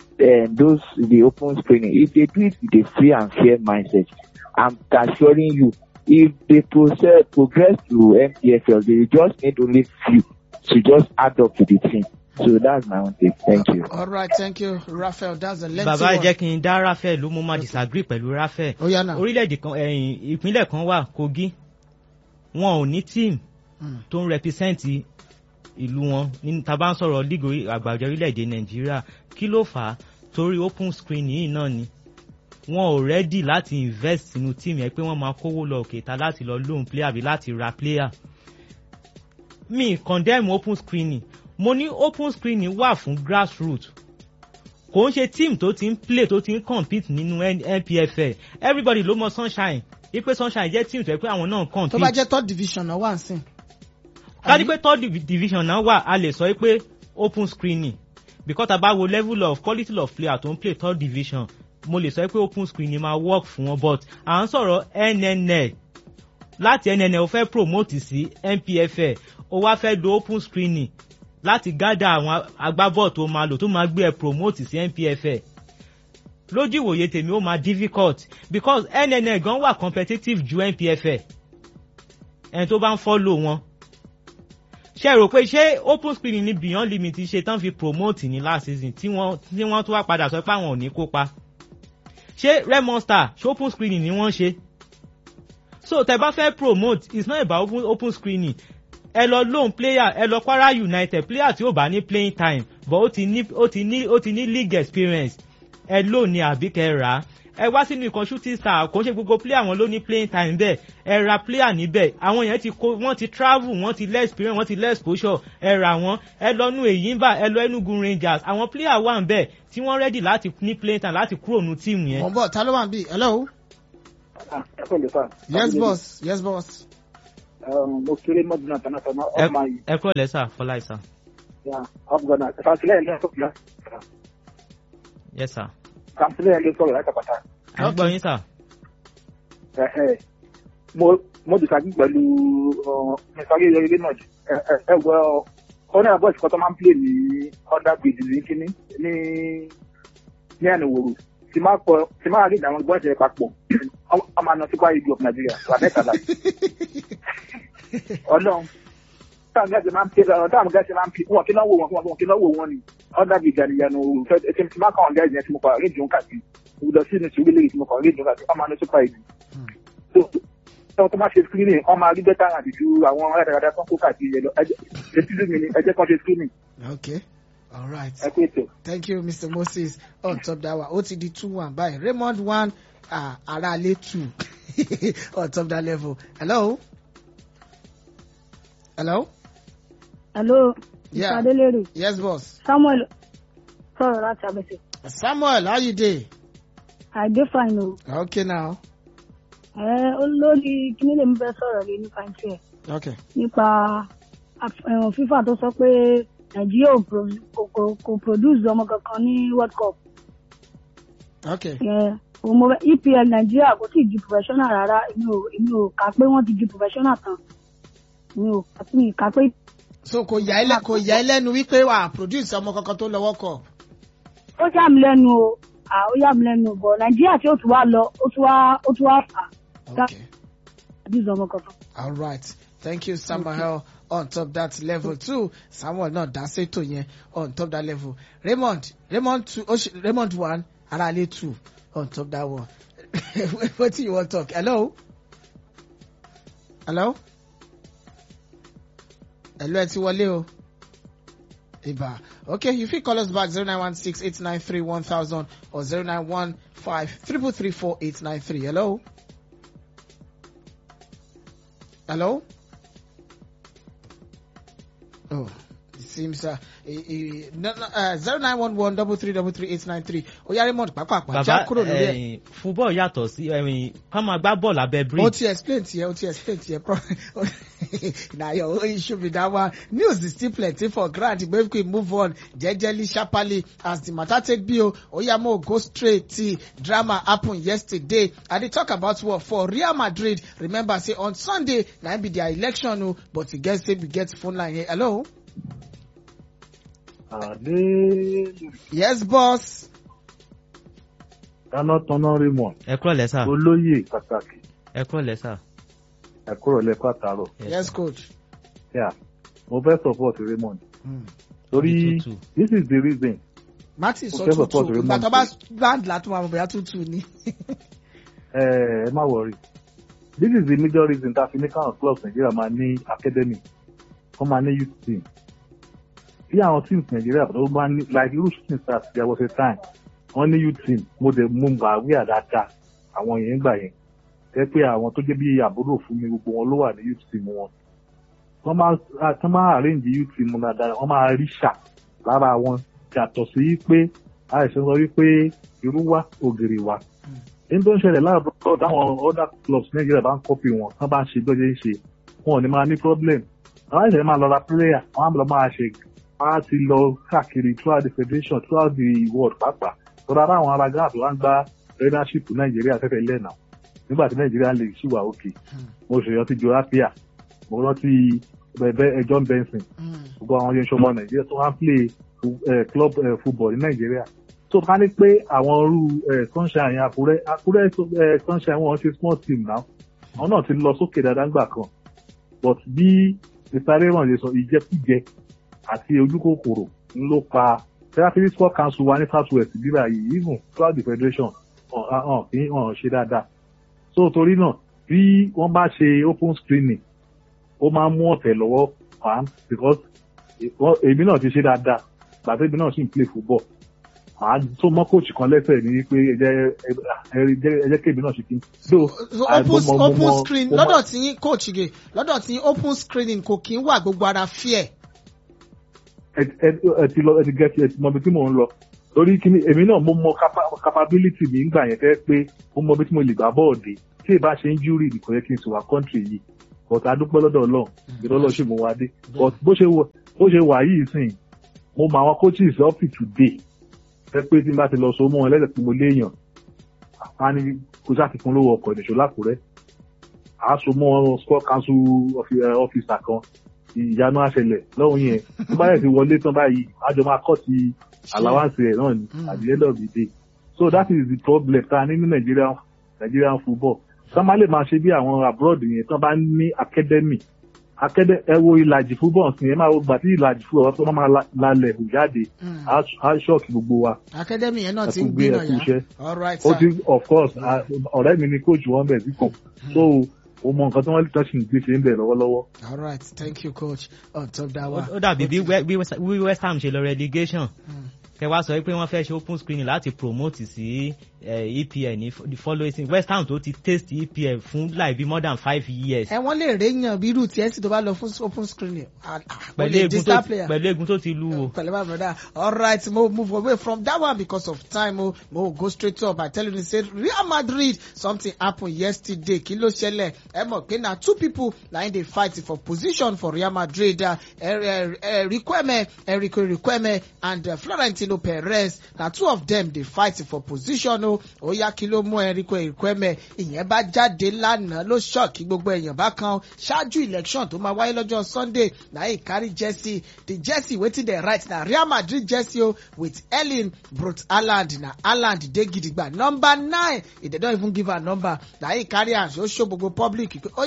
the open screening. If they do it with a free and fair mindset, I'm assuring you, if they progress to MPFL, they just need only few to just add up to the team. So that's my own take. Thank you. All right, thank you, Raphael. That's a lengthy Bàbá one. jẹ́ kí n dá Raphael ló mú máa disagree pẹ̀lú Raphael. Ó yá náà. Orílẹ̀-èdè kan ìpínlẹ̀ kan wà Kogi. Wọn ò ní team tó ń represent ìlú wọn ní tá bá ń sọ̀rọ̀ league àgbàjọ orílẹ̀-èdè Nàìjíríà. Kí ló fà á? Torí open screen yìí náà ni. Wọn ò ready láti invest sínú team yẹn pé wọ́n máa kówó lọ òkèta láti lọ loan player àbí láti ra player. Mi condemn open screening. Mo ní open screening wà fún grassroots. Kò ń ṣe team tó ti ń play tó ti ń compete nínú NPFL. Everybody ló mọ Sunshine. Ipe Sunshine jẹ́ team tó yẹ pé àwọn náà compete. Tó bá jẹ́ third division náà wà ń sìn. Ká ní pé third division náà wà, a lè sọ pé open screening. Because tá bá wo level of quality of player tó ń play third division, mo lè sọ pé open screening máa work fún wọn but à ń sọ̀rọ̀ NNL. Láti NNL ó fẹ́ promote sí NPFL, ó wá fẹ́ do open screening láti gather àwọn agbábọ̀ tó máa lò tó máa gbé ẹ promote sí NPFL. Lójú ìwòye tèmi ó máa difficult because NNL gan wà competitive ju NPFL. Ẹni tó bá ń follow wọn. Ṣé rò pé ṣé open screening ní beyond limit ṣe tán fi promote ní last season tí wọ́n tún wá padà sọ pé àwọn ò ní kópa? Ṣé Remo Stars ṣé open screening ni wọ́n ṣe? so tẹ́ bá fẹ́ promote it's not about open screening. Ẹ lọ loan player, ẹ lọ Kwara United player tí ó bá ní playing time but ó ti ní league experience, ẹ loan ni àbí kẹ́ rà á. Ẹ wá sínú ikọ̀ Shooting Star, kò ṣe gbogbo player wọn ló ní playing time bẹ́ẹ̀, ẹ ra player níbẹ̀, àwọn yẹn wọ́n ti travel, wọ́n ti less experience, wọ́n ti less exposure, ẹ ra wọn, ẹ lọ nu Eyimba, ẹ lọ Enugu Rangers, àwọn player wà ń bẹ̀ tí wọ́n ready láti ní playing time láti kúrò nu team yẹn. Mo bọ̀ ta ló wà ń bí? Hello. Yes boss, yes boss. Mo kéré mọ́dún náà tán náà ọmọ yìí. Ẹ kúrò lẹ́sà Fọláì sà. Ọ̀gbọ̀nà ìfàsílẹ̀ ẹ̀ lẹ́sọ̀ fìlà. Yes sir. Kàmsílẹ̀ ẹ̀ lè sọ̀rọ̀ láti pàtà. À ń gbọ́ yín sà. Mo dìsàgbé pẹ̀lú ìsọ̀rí ilé náà jù. Ẹ wọ ọ́nà àbọ̀sì kan tó máa ń play ní under bridge ní kíní ní Ẹ̀nìwòrò. Tí máa rí ìdáwọn gbọ́n ṣe papọ̀, ọmọ àna Super Eagles of Nigeria wà mẹ́ta láì. Ọlọ́run táwọn gẹ́gẹ́ máa ń pè wọ́n kí náà wò wọ́n ni under bridge àníyànú tí máa kàn gẹ́gẹ́ yẹn tí mo kọ̀ rí ìdùn kàtí lọ sí ní sùúrù lẹ́yìn tí mo kọ̀ rí ìdùn kàtí ọmọ àna Super Eagles. Tó máa ṣe screening ọmọ àrí bẹ́tà àti ju àwọn aládàáda tó ń kó káàkiri yẹn lọ ẹjẹ́ kan ṣe screening. Okay. All right. Thank you, Mr. Moses. On top that one, OTD 2-1 by Raymond 1, Arale 2. On top that level. Hello? Hello? Hello. Yeah. Adelere. Yes, boss. Samuel. Sorry, that's Abese. Samuel, how you doing? I dey fine o. Okay now. Olórí kíní lè mú fẹ́ sọ̀rọ̀ lé nípa ìṣe. Okay. Nípa FIFA tó sọ pé Nàìjíríà kò produce ọmọ kankan ní World Cup. Okay. EPL Nàìjíríà kò tí ì di professional rárá, èmi ò kà pé wọ́n ti di professional tán. Mi ò kà pé. So kò yà ẹ́ lẹ́nu wípé wà produce ọmọ kankan tó lọ World Cup. Ó yà mí lẹ́nu o, ó yà mí lẹ́nu bọ̀ Nàìjíríà tí ó tún wá lọ, ó tún wá fà. Okay. Produce ọmọ kankan. All right. Thank you, Samuel. On top that level 2, Samuel náà dá sétò yẹn on top that level. Raymond 1, Arale 2 on top that one. What do you want to talk? Hello? Hello, ẹ ti wọlé o. Iba. Okay, you fit call us back 0916-893-1000 or 0915-333-4893. Hello? Hello? Oh, it seems 0911-333-893. Oya Raymond pàápàá já kúrò lórí ẹ̀. Football yàtọ̀ sí ká máa gbá bọ́ọ̀lù abẹ́ bridge. O ti explain tiẹ̀. Na your own issue be that one. News is still plenty for grant. But if we move on, jejely, sharply, as the matter take be, Oyamo go straight. Drama happened yesterday. And they talk about what for Real Madrid. Remember, say on Sunday, now be their election, but we get phone line here. Hello? Yes, boss. Tọ́nà Raymond. Ẹ kúrò lẹ́sà. Olóyè pàtàkì. Ẹ kúrò lẹ́sà. Ẹ kúrò lẹ́kọ́ àtàrọ̀. Yes, coach. Yeah. Mo fẹ́ support Raymond. Torí this is the reason. Martin sọ 2-2. Ìgbà tó bá land látún máa bẹ̀rẹ̀ 2-2 ni. Ẹ má worry. This is the major reason that African clubs Nigeria máa ní academy. Wọ́n máa ní youth team. Tí àwọn teams Nigeria tó máa ní like irú Shooting Stars there was a time. Wọ́n ní youth team. Mo gbà wíyà dáadáa. Àwọn yẹn gbà yẹn. Jẹ́ pé àwọn tó jẹ́ bí àbúrò fún mi gbogbo wọn ló wà ní youth team wọn. Wọ́n máa arrange youth team dáadáa. Wọ́n máa rí ṣà lára wọn. Yàtọ̀ sí pé àìsàn sọ wípé irú wa ògiri wa. Ní tó ń ṣẹlẹ̀ láàbọ̀ táwọn other clubs Nigeria bá ń copy wọn, wọ́n bá ń ṣe gbọ́dọ̀ ń ṣe, wọn ò ní máa ní problem. Àwọn àìsàn máa lọ ra player, wọ́n á lọ máa ṣe, wọ́n á ti lọ káàkiri throughout the federation, throughout the world pàápàá. Tọ́ra àwọn ará gáàsì wá ń gba leadership Nigeria tẹ́tẹ̀ lẹ́nà. Nígbà tí Nigeria lè ṣì wà òkè. Mo ṣèrántí Joe Apia, mo rántí John Benson, gbogbo àwọn yẹn ṣọmọ Nigeria tó wá ń play club football ní Nigeria. So ká ní pé àwọn irú Sunshine Àkúrẹ́ Sunshine wọn ṣe small team náà. Àwọn náà ti lọ sókè dáadáa ńgbà kan. But bí Mr. Raymond ṣe sọ ìjẹkújẹ àti ojúkòkòrò ló pa Therapy Sport Council wa ní South West bíbá yìí even throughout the federation kì í ṣe dáadáa. So torí náà tí wọ́n bá ṣe open screening ó máa ń mú ọ̀tẹ̀ lọ́wọ́ fan because èmi náà ti ṣe dáadáa gbàtẹ́ èmi náà sì ń play football màá tó mọ́ coach kan lẹ́sẹ̀ ní pé ẹ jẹ́ kí èmi náà ṣe kí n. so open screen lọ́dọ̀ tí yín coach gè lọ́dọ̀ tí yín open screening kò kí ń wà gbogbo ara fear. ẹ ti gẹ́tì ẹ ti mọ ibi tí mò ń lọ torí kí ni èmi náà mo mọ capability mi ńgbà yẹn tẹ́ pé mo mọ ibi tí mo lè gbà bọ́ọ̀dì tí ì bá ṣe injury nìkan yẹ kí n sì wà country yìí but adúpẹ́ lọ́dọ̀ ọlọ́run ìrọ́lọ́ ṣì mo wá dé but bó ṣe wà yìí sìn mo mọ àwọn coaches up to today fẹ́ pé tí n bá ti lọ so mọ́ wọn lẹ́sẹ̀ pé mo léèyàn á ní kó ṣàfikún lówó ọkọ̀ ìdìṣó lákùrẹ́ á so mọ́ wọn sport council officer kan ìyanu àṣẹlẹ̀ lọ́hùn yẹn tó bá yẹ ti wọlé tán báyìí àjọ máa kọ́ ti allowance ẹ̀ náà ní at the end of the day so that is the problem tá a ní Nigerian football tán má lè máa ṣe bí àwọn abroad yẹn tán bá ní academy ẹ wo ìlàjì football sí ẹ máa wo gbà tí ìlàjì football tó máa lalẹ̀ hù jáde á ṣọ́ọ̀kì gbogbo wa. academy yẹn náà ti ń gbé náà yá all right sir. ó ti of course ọ̀rẹ́ mi ni coach wọn bẹ̀ sí kan so o mọ nǹkan tí wọ́n lè tọ́sí ní gbèsè ń bẹ̀ lọ́wọ́lọ́wọ́. all right thank you coach on top that one. ó dàbí bí West Ham ṣe lọ relegation kẹ wá sọ pé wọ́n fẹ́ ṣe open screening láti promote sí EPL ní the following season West Ham tó ti taste EPL fún like be more than 5 years. wọ́n lè réyàn bí irú Chelsea tó bá lọ fún open screening. pẹ̀lú egun tó ti lú o. pẹ̀lú bá broda all right mo move away from that one because of time mo go straight up I tell you say Real Madrid something happen yesterday kí ló ṣẹlẹ̀ ẹ mọ̀ pé na two people na dey fight for position for Real Madrid Enrique Riquelme and Florentino Perez na two of them dey fight for position o yá kí ló mú Enrique Riquelme ìyẹn bá jáde lánàá ló ṣọ́ọ̀kì gbogbo èèyàn bá kan ṣáájú election tó máa wáyé lọ́jọ́ Sunday na him carry jersey the jersey wetin dey write na Real Madrid jersey o with Erling Brot Haaland na Haaland dey gidigba number 9 they don even give her number na him carry am show gbogbo public pé ó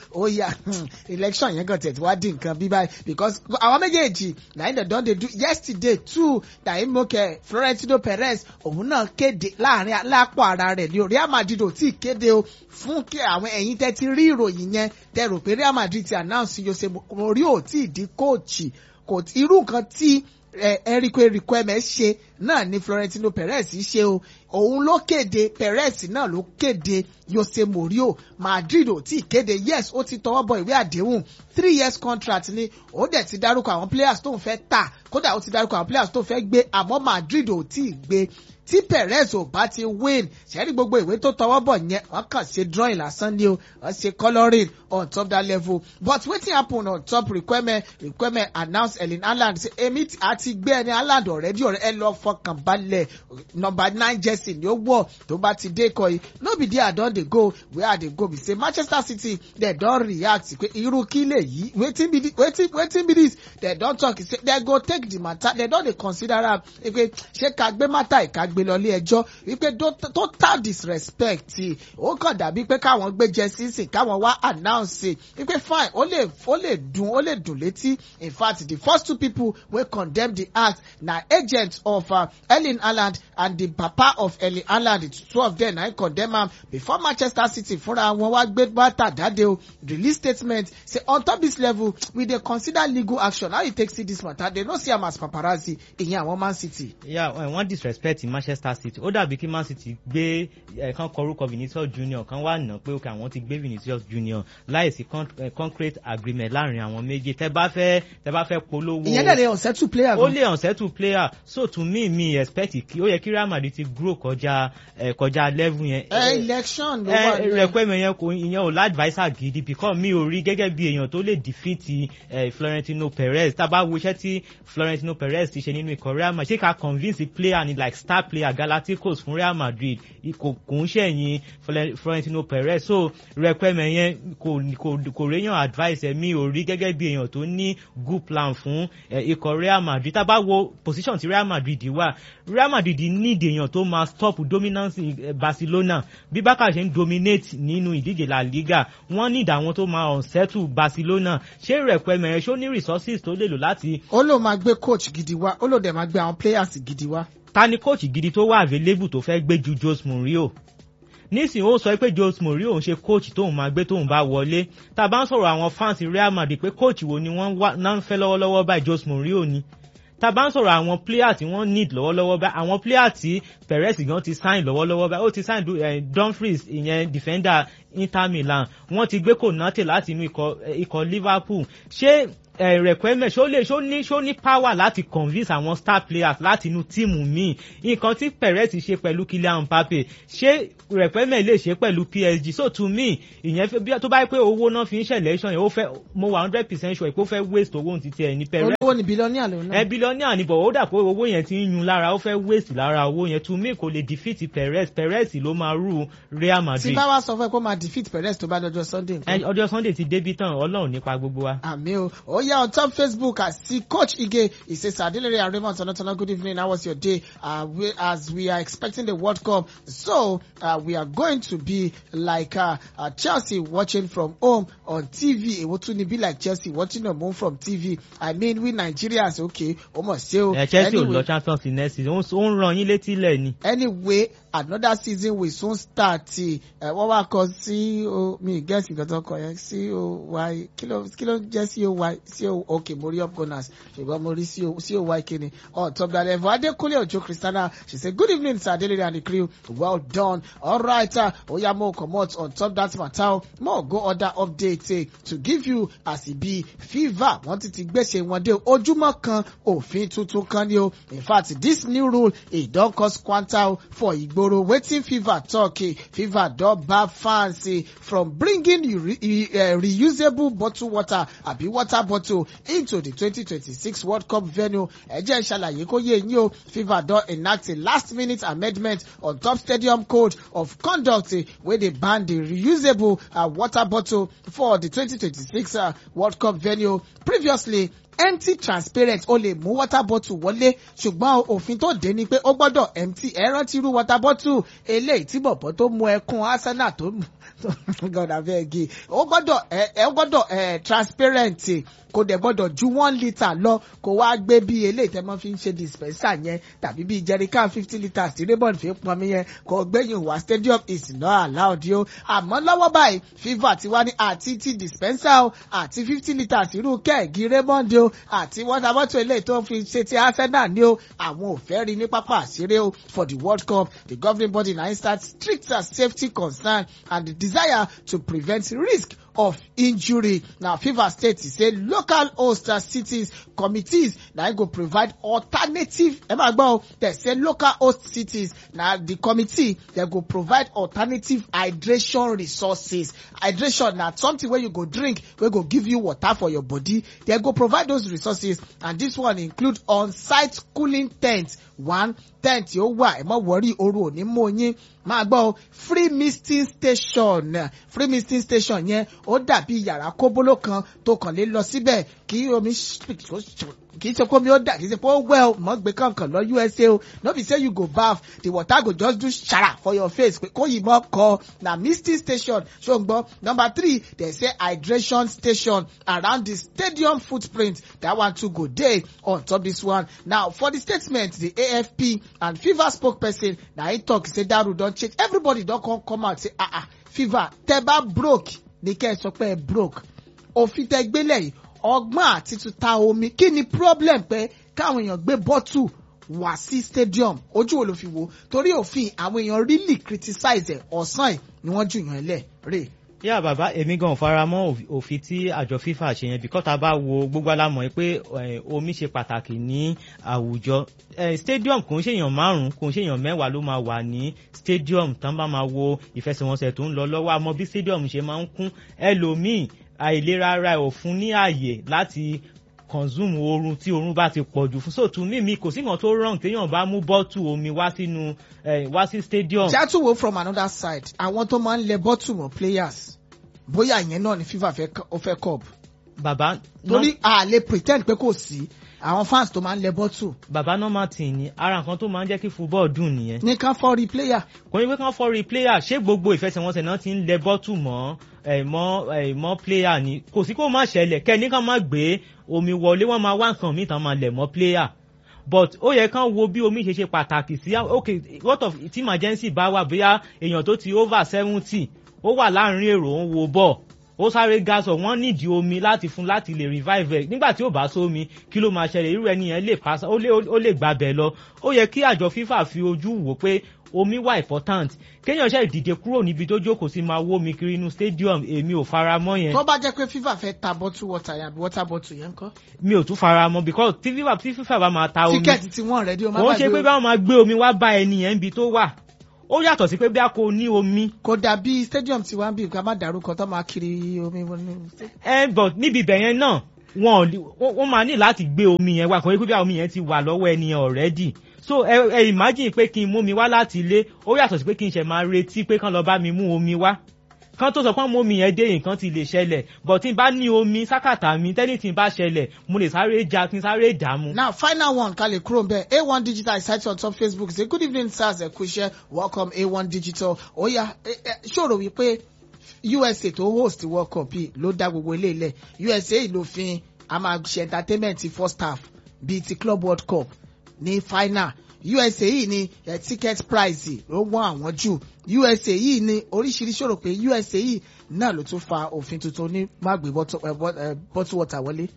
yá election yẹn gan tẹ̀tí wá dín nǹkan bí báyìí because àwọn méjèèjì na him dem don dey do yesterday too na him moke Florentino Perez òun náà kéde láàrin alápò ara rẹ̀ ní Real Madrid ò tí ì kéde o fún kí àwọn ẹ̀yin tẹ́ ti rí ìròyìn yẹn tẹ́ rò pé Real Madrid ti announce Jose Mourinho ò tí ì di kóòchì kò irú nǹkan tí Enrique Riquelme ṣe náà ni Florentino Perez ṣe o òun ló kéde Perez náà ló kéde Jose Mourinho Madrid ò tí ì kéde yes ó ti tọwọ́ bọ ìwé àdéhùn 3 years contract ni ó dẹ̀ ti dárúkọ àwọn players tó ń fẹ́ tà kódà ó ti dárúkọ àwọn players tó fẹ́ gbé àmọ́ Madrid ò tí ì gbé tí Perez ò bá ti win ṣẹ́rí gbogbo ìwé tó tọwọ́ bọ̀ yẹn wọ́n kàn ṣe drawing lásán ni o wọ́n ṣe colouring on top that level but wetin happen on top Riquelme announce Erling Haaland say èmi àti gbé ẹni Haaland already ẹ lọ fọkàn balẹ̀ number 9 jersey ni ó wọ̀ tó bá ti dé kọ́ yìí no be there I don dey go where I dey go be say Manchester City dem don react pé irú kí lè yí wetin be this dem don talk say dem go take the matter dem don dey consider am pé ṣé ká gbé matter ìka gbé lọ ilé ẹjọ́ wípé total disrespect ó kàn dàbí pé káwọn gbé jersey sí káwọn wá announce wípé fine ó lè dùn létí in fact the first two people wey condemn the act na agent of Erling Haaland and the papa of Erling Haaland the two of them na condemn am before Manchester City fúnra wọn wá gbé bàtà jáde o release statement say on top this level we dey consider legal action how you take see this matter they no see am as paparazzi ìyẹn àwọn Man City. wọ́n disrespect Manchester City ó dàbí kí Man City gbé kan kọrúkọ Vinicius Junior kan wà ná pé òkè àwọn ti gbé Vinicius Junior láìsí concrete agreement láàrin àwọn méjì tẹ́ bá fẹ́ polówó. ìyẹn dẹ̀ lè unsettle player. ó lè unsettle player so to me expect kí ó yẹ kí Real Madrid ti grow kọjá level yẹn. election ló wà ní. Riquelme yẹn ìyẹn ò ládviser gidi because mi ò rí gẹ́gẹ́ bí èèyàn tó lè defeat Florentino Perez tá bá wo iṣẹ́ tí Florentino Perez ti ṣe nínú ikọ̀ Real Madrid ṣé ká convince player ni like star player Galacticos fún Real Madrid kò ń ṣẹ̀yìn Florentino Perez so Riquelme yẹn kò réyàn advice mi ò rí gẹ́gẹ́ bí èèyàn tó ní good plan fún ikọ̀ Real Madrid tá bá wo position ti Real Madrid wà Real Madrid need èèyàn tó máa stop dominance Barcelona bí Barca ṣe ń dominate nínú ìdíje La Liga wọ́n need àwọn tó máa unsettle Barcelona ṣé Riquelme yẹn ṣó ní resources tó lè lò láti. ó lò máa gbé coach gidi wá ó lò dẹ̀ máa gbé àwọn players gidi wá. ta ni coach gidi tó wà available tó fẹ́ gbé ju Jose Mourinho nísìnyí ó sọ pé Jose Mourinho òun ṣe coach tóun máa gbé tóun bá wọlé tá a bá ń sọ̀rọ̀ àwọn fans Real Madrid pé coach wo ni wọ́n ń fẹ́ lọ́wọ́lọ́wọ́ báyìí Jose Mourinho ni tá a bá ń sọ̀rọ̀ àwọn player tí wọ́n need lọ́wọ́lọ́wọ́ báyìí àwọn player tí Perez gan ti sign lọ́wọ́lọ́wọ́ báyìí ó ti sign Dumfries ìyẹn defender Inter Milan wọ́n ti gbé Konate láti inú ikọ̀ Liverpool ṣé Requelme ṣó ní power láti convince àwọn star players láti inú tíìmù míì nǹkan tí Perez ṣe pẹ̀lú Kylian Mbappe ṣé Requelme lè ṣe pẹ̀lú PSG so to me ìyẹn tó bá yẹ pé owó náà fi ń ṣẹlẹ̀ ṣan yẹn ó fẹ́ mo wà 100% sure pé ó fẹ́ waste owó ti tiẹ̀ ní Perez. olówó ni billionaire lòun náà. billionaire ni bọ̀ ó dà pé owó yẹn ti ń yun lára ó fẹ́ waste lára owó yẹn to me kò lè defeat Perez ló máa rú Real Madrid. tí bá wá sọ fún ẹ kó máa defeat Perez tó bá lọ́jọ́ Sunday. ọjọ́ Sunday ti débi tán Ọlọ́run nípa gbogbo wa. àmì o ó yá on top Facebook I see Coach Ige he says Adelere and Raymond Tonotono good evening how was your day as we are expecting the World Cup so we are going to be like Chelsea watching from home on TV èwo tún ni be like Chelsea watching from home from TV I mean we Nigerians okay o mọ̀ ṣe o. Chelsea ò lọ Champions League next season ó ń ran yín létí lẹ̀ ni. Anyway another season will soon start wọ́n wá kọ CO mi gẹ́sì nǹkan tó kọ yẹn COY kí ló jẹ́ COY okay mo rí upgunners ṣùgbọ́n mo rí COY kíni top that level Adekunle Ojo Christiana she say good evening Sir Adelere and the crew well done alright oya mo comot on top that matter mo go other update to give you as e be fever wọ́n ti gbèsè wọn dé ojúmọ́ kan òfin tuntun kan ni o in fact this new rule e don cause quanta for Igboro wetin fever talk fever don bad fans from bringing reusable bottle water abi water bottle into the 2026 World Cup venue. Ẹ jẹ́ ṣàlàyé kó yé yín o FIFA don enact a last minute amendment on top stadium code of conduct wey dey ban the reusable water bottle for the 2026 World Cup venue. Previously empty transparent o lè mú water bottle wọlé ṣùgbọ́n òfin tó dé ni pé ó gbọ́dọ̀ empty ẹ rántí irú water bottle eléyìí tí bọ̀bọ̀ tó mú ẹkún Arsenal tó God abeg ó gbọ́dọ̀ transparent kò dẹ̀ gbọ́dọ̀ ju 1 litre lọ kó wá gbé bí eléyìí tẹ́ mọ́ fi ń ṣe dispenser yẹn tàbí bí jerrycan 50 litres tí Raymond fi ń pọnmi yẹn kò gbẹ̀yìn wá stadium is not allowed yo àmọ́ lọ́wọ́ báyìí FIFA ti wá ní àti ti dispenser o àti 50 litres irú kẹ́ẹ̀gì Raymond o àti water bottle eléyìí tó fi ṣe ti Arsenal ní o àwọn ò fẹ́ rí ní pápá àṣírí o for the World Cup the governing body na instant strict safety concern and the desire to prevent risk of injury. Now FIFA state say local host cities committees na go provide alternative they say local host cities na the committee they go provide alternative hydration resources. Hydration na something where you go drink wey go give you water for your body. They go provide those resources and this one include on-site cooling tents. One tent yóò wà ẹ má worry oru ò ní mú yín máa gbọ́ free misting station yẹn ó dàbí yàrá kóbóló kan tó kàn lè lọ síbẹ̀ kí omi kì í ṣe kómi ó dà kì í ṣe pé ó wẹ̀ mọ́ gbé kankan lọ USA o no be say you go baff the water go just do shara for your face pé kó yìí mọ́ kọ na misting station ṣó ń gbọ́. Number 3 they say hydration station around the stadium footprint that one too go dey on top this one. Now for the statement the AFP and FIFA spokesperson na him talk say that rule don change everybody don come out say FIFA tẹ́ bá broke ní kẹ́ ẹ sọ pé ẹ broke òfin tẹ́ gbélé yìí ọgbọ́n àti tuta omi kí ni problem pé káwọn èèyàn gbé bottle wá sí stadium ojú wo ló fi wò torí òfin àwọn èèyàn really criticize ẹ̀ ọ̀sán ẹ̀ ni wọ́n jù yàn lẹ̀ rè. yá bàbá èmi gan fara mọ́ òfin tí àjọ FIFA ṣe yẹn because tá bá wo gbogbo alámọ̀ pé omi ṣe pàtàkì ní àwùjọ stadium kò ń ṣèyàn 5 kò ń ṣèyàn 10 ló máa wà ní stadium tán bá máa wo ìfẹsẹ̀wọnsẹ̀ tó ń lọ lọ́wọ́ àmọ́ bí stadium ṣe máa ń kún ẹlòmíì àìlera ara ẹ̀ ò fún ní ààyè láti consume oorun tí oorun bá ti pọ̀ jù fún so to me kò sí nǹkan tó wrong téèyàn bá mú bottle omi wá sí stadium. jatuwo from another side àwọn tó máa ń lẹ bottle mọ́ players bóyá ìyẹn náà ni FIFA fẹ́ cup. bàbá torí a lè pretend pé kò sí àwọn fans tó máa ń lẹ bottle. bàbá normal thing ni ara nǹkan tó máa ń jẹ́ kí football dùn nìyẹn. ní ká fọ́ọ̀rì player. kò ní pé kán fọ́ọ̀rì player ṣé gbogbo ìfẹsẹ̀wọnsẹ̀ náà ti ń lẹ bottle mọ́ player ni kò sí kó má ṣẹlẹ̀ kẹ́ni ká má gbé omi wọlé wọ́n máa wá nǹkan míì tán máa lẹ̀ mọ́ player but ó yẹ kán wo bí omi ṣe pàtàkì sí okay what of tí emergency bá wà bóyá èèyàn tó ti over 70 ó wà láàrin èrò ó ń wo bọ́ọ̀ ó sáré gasọ wọ́n nídìí omi láti fún láti lè revive ẹ nígbà tí ó bá sómi kí ló máa ṣẹlẹ̀ irú ẹni yẹn lè pass ó lè gbàbẹ̀ lọ ó yẹ kí àjọ FIFA fi ojú wò pé omi wà important kéèyàn ṣe dìde kúrò níbi tó jókòó sí máa wó mi kiri inú stadium èmi ò fara mọ́ yẹn. tó bá jẹ́ pé FIFA fẹ́ ta bottle water yẹn àbí water bottle yẹn ńkọ́. mi ò tún fara mọ́ because tí FIFA bá máa ta omi tíkẹ́ẹ̀tì tí wọ́n rẹ̀ dí o máa bá gbé o. ó ṣe pé báwọn máa gbé omi wá bá ẹni yẹn níbi tó wà ó yàtọ̀ sí pé bí a kò ní omi. kò dàbí stadium tí wọ́n ń bí ká má dárúkọ tó máa kiri omi. but níbi ibẹ̀ yẹn náà wọ́n máa ní láti gbé omi yẹn wá kò ní pé bí omi yẹn ti wà lọ́wọ́ ẹni yẹn already so ẹ imagine pé kí n mú omi wá láti ilé ó yàtọ̀ sí pé kí n ṣe máa retí pé kán lọ bá mi mú omi wá kán tó sọ pé mú omi yẹn dé nǹkan ti lè ṣẹlẹ̀ but tí n bá ní omi sákàtà mi tẹ́lẹ̀ tí n bá ṣẹlẹ̀ mo lè sáré ja kí n sáré dààmú. now final one ká lè kúrò nbẹ A1 Digital is site on top Facebook say good evening sirs ẹ kú iṣẹ́ welcome A1 Digital ó yá ṣòro wípé USA tó host World Cup ló dá gbogbo ilé ilẹ̀ USA ìlòfin a máa ṣe entertainment first half bíi ti Club World Cup ní final USA yìí ni ticket price ló wọ́n àwọn jù USA yìí ni oríṣiríṣi rò pé USA yìí náà ló tún fa òfin tuntun ní má gbé bottle water wọlé.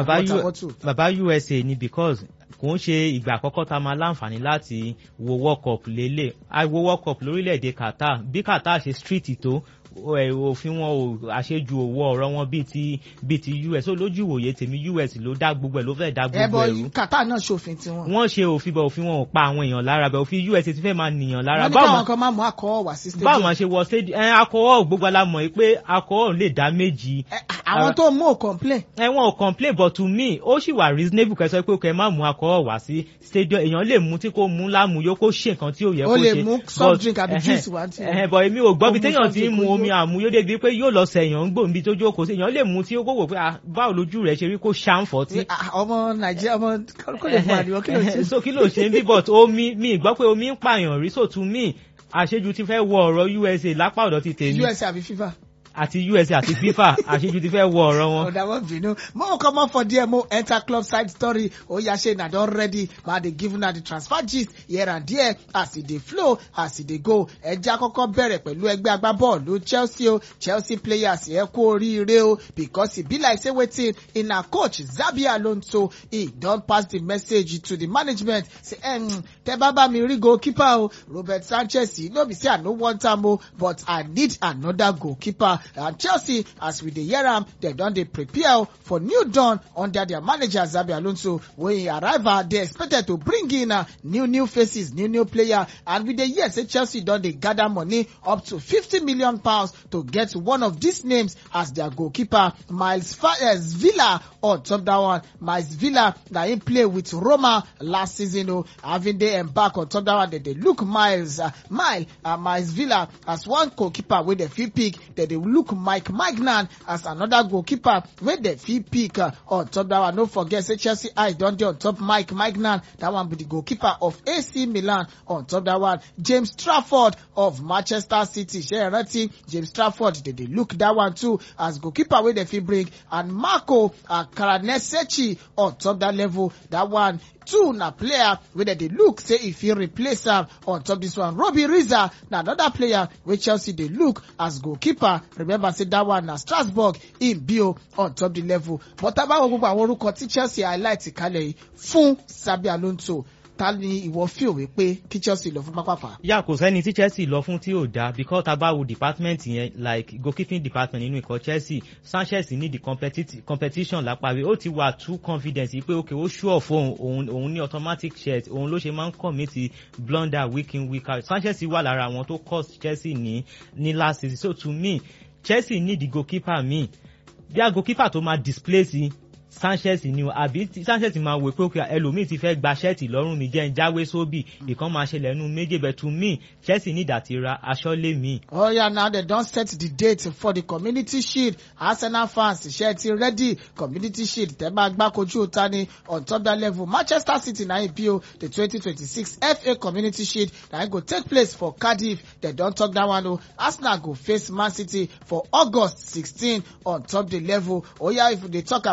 bàbá USA ni because kò ń ṣe ìgbà àkọ́kọ́ tá a máa láǹfààní láti wo World Cup lélẹ̀ àìwo World Cup lórílẹ̀‐èdè Qatar bí Qatar ṣe street tó òfin wọn ò àṣejù òwò ọ̀rọ̀ wọn bíi ti US ó lójú ìwòye tèmi US ló dá gbogbo ẹ̀ ló fẹ́ dá gbogbo ẹ̀rú. Qatar náà ṣòfin tiwọn. wọ́n ṣe òfin bọ̀ òfin wọn ò pa àwọn èèyàn lára bẹ̀ òfin US ti fẹ́ máa nìyàn lára. wọ́n ní káwọn kan máa mú akọ́ọ̀ wá sí stadium. báwo máa ṣe wọ stadium akọ́ọ̀ gbogbo alámọ̀ pé akọ́ọ̀ lè dá méjì. àwọn tó mú ò complain. wọn ò complain but to me ó sì wà reasonable kẹsàn pé kẹ má mú akọ́ọ̀ wá sí stadium èèyàn lè mú tí kò mú lámúyó kó ṣe nǹkan tí ò yẹ kó ṣe. ó lè mú soft drink àbí juice wá tí. but èmi ò gbọ́ bí téèyàn ti ń mu omi àmúyó débi pé yóò lọ sẹ̀yàn ń gbòǹbi tó jókòó sí èèyàn lè mú tí ó kówó pé báwo lójú rẹ̀ ṣe rí kó ṣàǹfọ̀ tí. ọmọ Nàìjíríà ọmọ kò lè fún àdìwọ́ kí ló ṣe. so kí ló ṣe ń bí but omi mi gbọ́ pé omi ń pààyàn rí so to me àṣejù ti fẹ́ wọ ọ̀rọ̀ USA lápá ọ̀dọ̀ ti tèmi. USA àbí FIFA. àti USA àti FIFA àṣejù ti fẹ́ wọ ọ̀rọ̀ wọn. ọ̀dà wọn bínú mo come on for there mo enter club side story oya ṣe na don ready ma dey give una the transfer gist here and there as e dey flow as e dey go ẹjẹ́ àkọ́kọ́ bẹ̀rẹ̀ pẹ̀lú ẹgbẹ́ agbábọ́ọ̀lù Chelsea o Chelsea players ẹ kú oríire o because e be like say wetin una coach Xabi Alonso e don pass the message to the management say tẹ́ bá bá mi rí goalkeeper o Robert Sanchez no be say I no want am o but I need another goalkeeper. And Chelsea, as we dey hear am, they don dey prepare for new dawn under their manager Xabi Alonso. When he arrive, they expected to bring in new faces, new player. And we dey hear say Chelsea don dey gather money up to £50 million to get one of these names as their goalkeeper, Miles Villa. On top that one, Miles Villa, na him play with Roma last season. Having they embark on top that one, they look Miles Villa as one goalkeeper with the free pick. They look Mike Magnan as another goalkeeper with the free pick on top that one. Don't forget, say Chelsea eyes don't dey on top Mike Magnan. That one be the goalkeeper of AC Milan. On top that one, James Trafford of Manchester City. James Trafford, they look that one too as goalkeeper with the free break. And Marco Karanesechi on top that level. That one two na player wey dey look say if he replace am on top this one. Robbie Riza na another player wey Chelsea dey look as goalkeeper. Remember say that one na Strasbourg in bio on top the level. But tabawo gbogbo àwọn orúkọ tí Chelsea highlight kalẹ̀ yìí fún Xabi Alonso ta ni ìwọ feel wípé kí Chelsea lọ fún pápápá. yà kò sẹ́ni tí Chelsea lọ fún tí ò dáa because tá a bá wo department yẹn like goalkeeping department nínú ikọ̀ Chelsea Sanchez ní the competition lápárí ó ti wà too confident pé okay ó sure fún òun ní automatic shirt òun ló ṣe máa ń commit blunder week in week out. Sanchez wà lára àwọn tó cost Chelsea ní last season so to me Chelsea need the goalkeeper mi bí a goalkeeper tó máa displace Sanchez ni o àbí Sanchez máa wò pé òkè ẹlòmíì ti fẹ́ gba ṣẹ́ẹ̀tì lọ́rùn mi jẹ́ ń jáwé sóbì ìkan máa ṣẹlẹ̀ nínú méjì but to me Chelsea ní ìdàtí ra aṣọ lé mi. Oh yeah, now they don set the date for the Community Shield. Arsenal fans ṣe ti ready Community Shield tẹ́ bá gbá kojú òta ni on top that level. Manchester City na IPO the 2026 FA Community Shield na go take place for Cardiff. They don talk that one o. Arsenal go face Man City for August 16 on top the level. Oh yeah, if they talk about Arsenal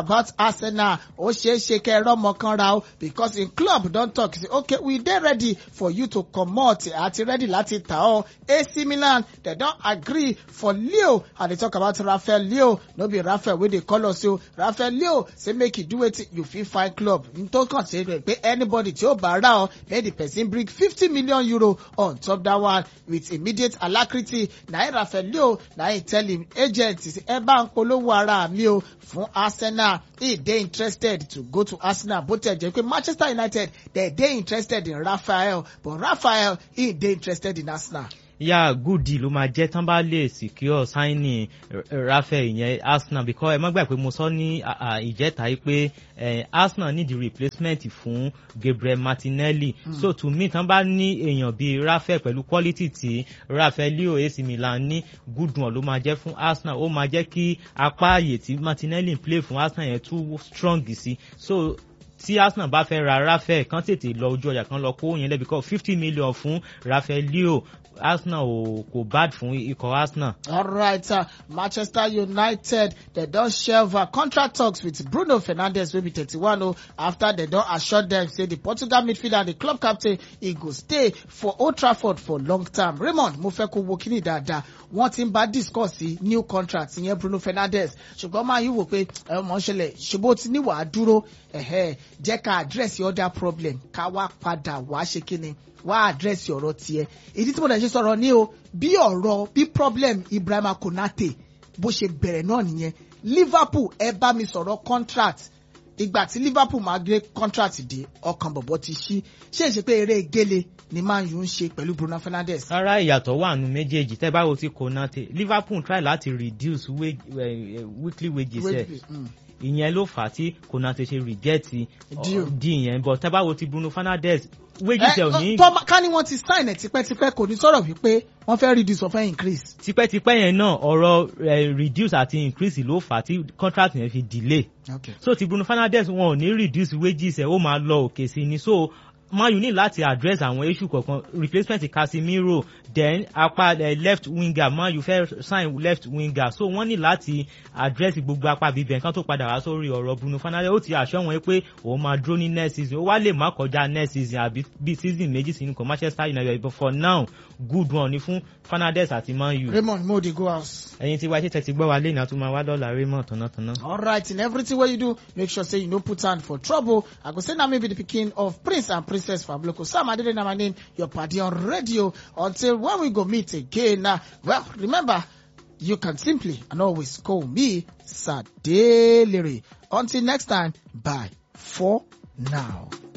Arsenal ó ṣeé ṣe kẹ́ rọ́mọ kan ra o because in club don talk say okay we dey ready for you to comot àti ready láti tà ọ́. AC Milan they don agree for Leo and they talk about Rafael Leo no be Rafael wey dey call us o. Rafael Leo say make you do wetin you fit find club n tó kàn sí pé anybody tí ó bá rà ọ́ make the person bring 50 million euro on top that one with immediate alacrity. Na Rafael Leo na him tell him agent say ẹ bá ń polówó ara mi o fún Arsenal. He dey interested to go to Arsenal bó tẹ̀ jẹ́ pé Manchester United dey interested in Rafael but Rafael he dey interested in Arsenal. Yeah, good deal ló máa jẹ́ tán bá lè secure signing Rafael ìyẹn Arsenal because ẹ má gbà pé mo sọ ní ìjẹta yìí pé Arsenal need the replacement fún Gabriel Martinelli. So to me tán bá ní èèyàn bíi Rafael pẹ̀lú quality tí Rafael Leo AC Milan ní good one ló máa jẹ́ fún Arsenal. Ó máa jẹ́ kí apá ààyè tí Martinelli play fún Arsenal yẹn too strong sí. So tí Arsenal bá fẹ́ ra Rafael kan tètè lọ ojú ọjà kan lọ kó yẹn lẹ́bi kọ́ 50 million fún Rafael Leo. Arsenal kò bad fún ikọ̀ Arsenal. All right, Manchester United they don shelve contract talks with Bruno Fernandes wey be 31 after they don assure them say the Portugal midfielder and the club captain he go stay for Old Trafford for long term. Raymond mo fẹ́ kó wo kíní dáadáa wọ́n ti ń bá discuss new contract ìyẹn Bruno Fernandes ṣùgbọ́n máa yíwò pé ọmọ ṣẹlẹ̀ ṣùgbọ́n ó ti ní wàá dúró jẹ́ ká address other problem ká wá padà wá ṣe kíni wá address ọ̀rọ̀ tiẹ̀. Ìdí tí mo dẹ̀ ṣe sọ̀rọ̀ ní o bí problem Ibrahima Konate bó ṣe bẹ̀rẹ̀ náà nìyẹn. Liverpool ẹ bá mi sọ̀rọ̀ contract ìgbà tí Liverpool máa gbé contract dé ọkàn bọ̀bọ̀ ti ṣí ṣé ìṣe pé eré gélé ni Man U ń ṣe pẹ̀lú Bruno Fernandes. Rárá ìyàtọ̀ wà nù méjèèjì tẹ́ báwo ti Konate Liverpool try láti reduce weekly wages ẹ̀ ìyẹn ló fà á tí Konate ṣe reject deal yẹn but tẹ́ báwo ti Bruno Fernandes wages ẹ̀ ò ní. ká ní wọ́n ti sign ẹ̀ tipẹ́tipẹ́ kò ní sọ̀rọ̀ wípé wọ́n fẹ́ reduce or fẹ́ increase. tipẹ́tipẹ́ yẹn náà ọ̀rọ̀ reduce àti increase ló fà á tí contract yẹn fi delay. Okay. So ti Bruno Fernandes wọn ò ní reduce wages ẹ̀ ó máa lọ òkè sí ni so Man U ní láti address àwọn issue kọ̀ọ̀kan replacement Casemiro then apá left winger Man U fẹ́ sign left winger so wọ́n ní láti address gbogbo apá bíbẹ̀ nǹkan tó padà wá sórí ọ̀rọ̀ Bruno Fernandes ó ti assure wọn pé òun máa dúró ní next season ó wá lè má kọjá next season àbí bí season méjì sínú kan Manchester United but for now good one ni fún Fernandes àti Man U. Raymond mo dey go house. ẹ̀yin tí wá ṣe tẹ̀sí gbọ́ wa lẹ́yìn àtúmọ̀ wá dọ́là Raymond tọ̀nàtọ̀nà. All right, in everything wey you do make sure say you no put hand for trouble. I go say na me be the pikin of Prince and Princess Fabloko. Sam Adede na my name, your party on radio. Until when we go meet again, well, remember, you can simply and always call me Sadelere. Until next time, bye for now.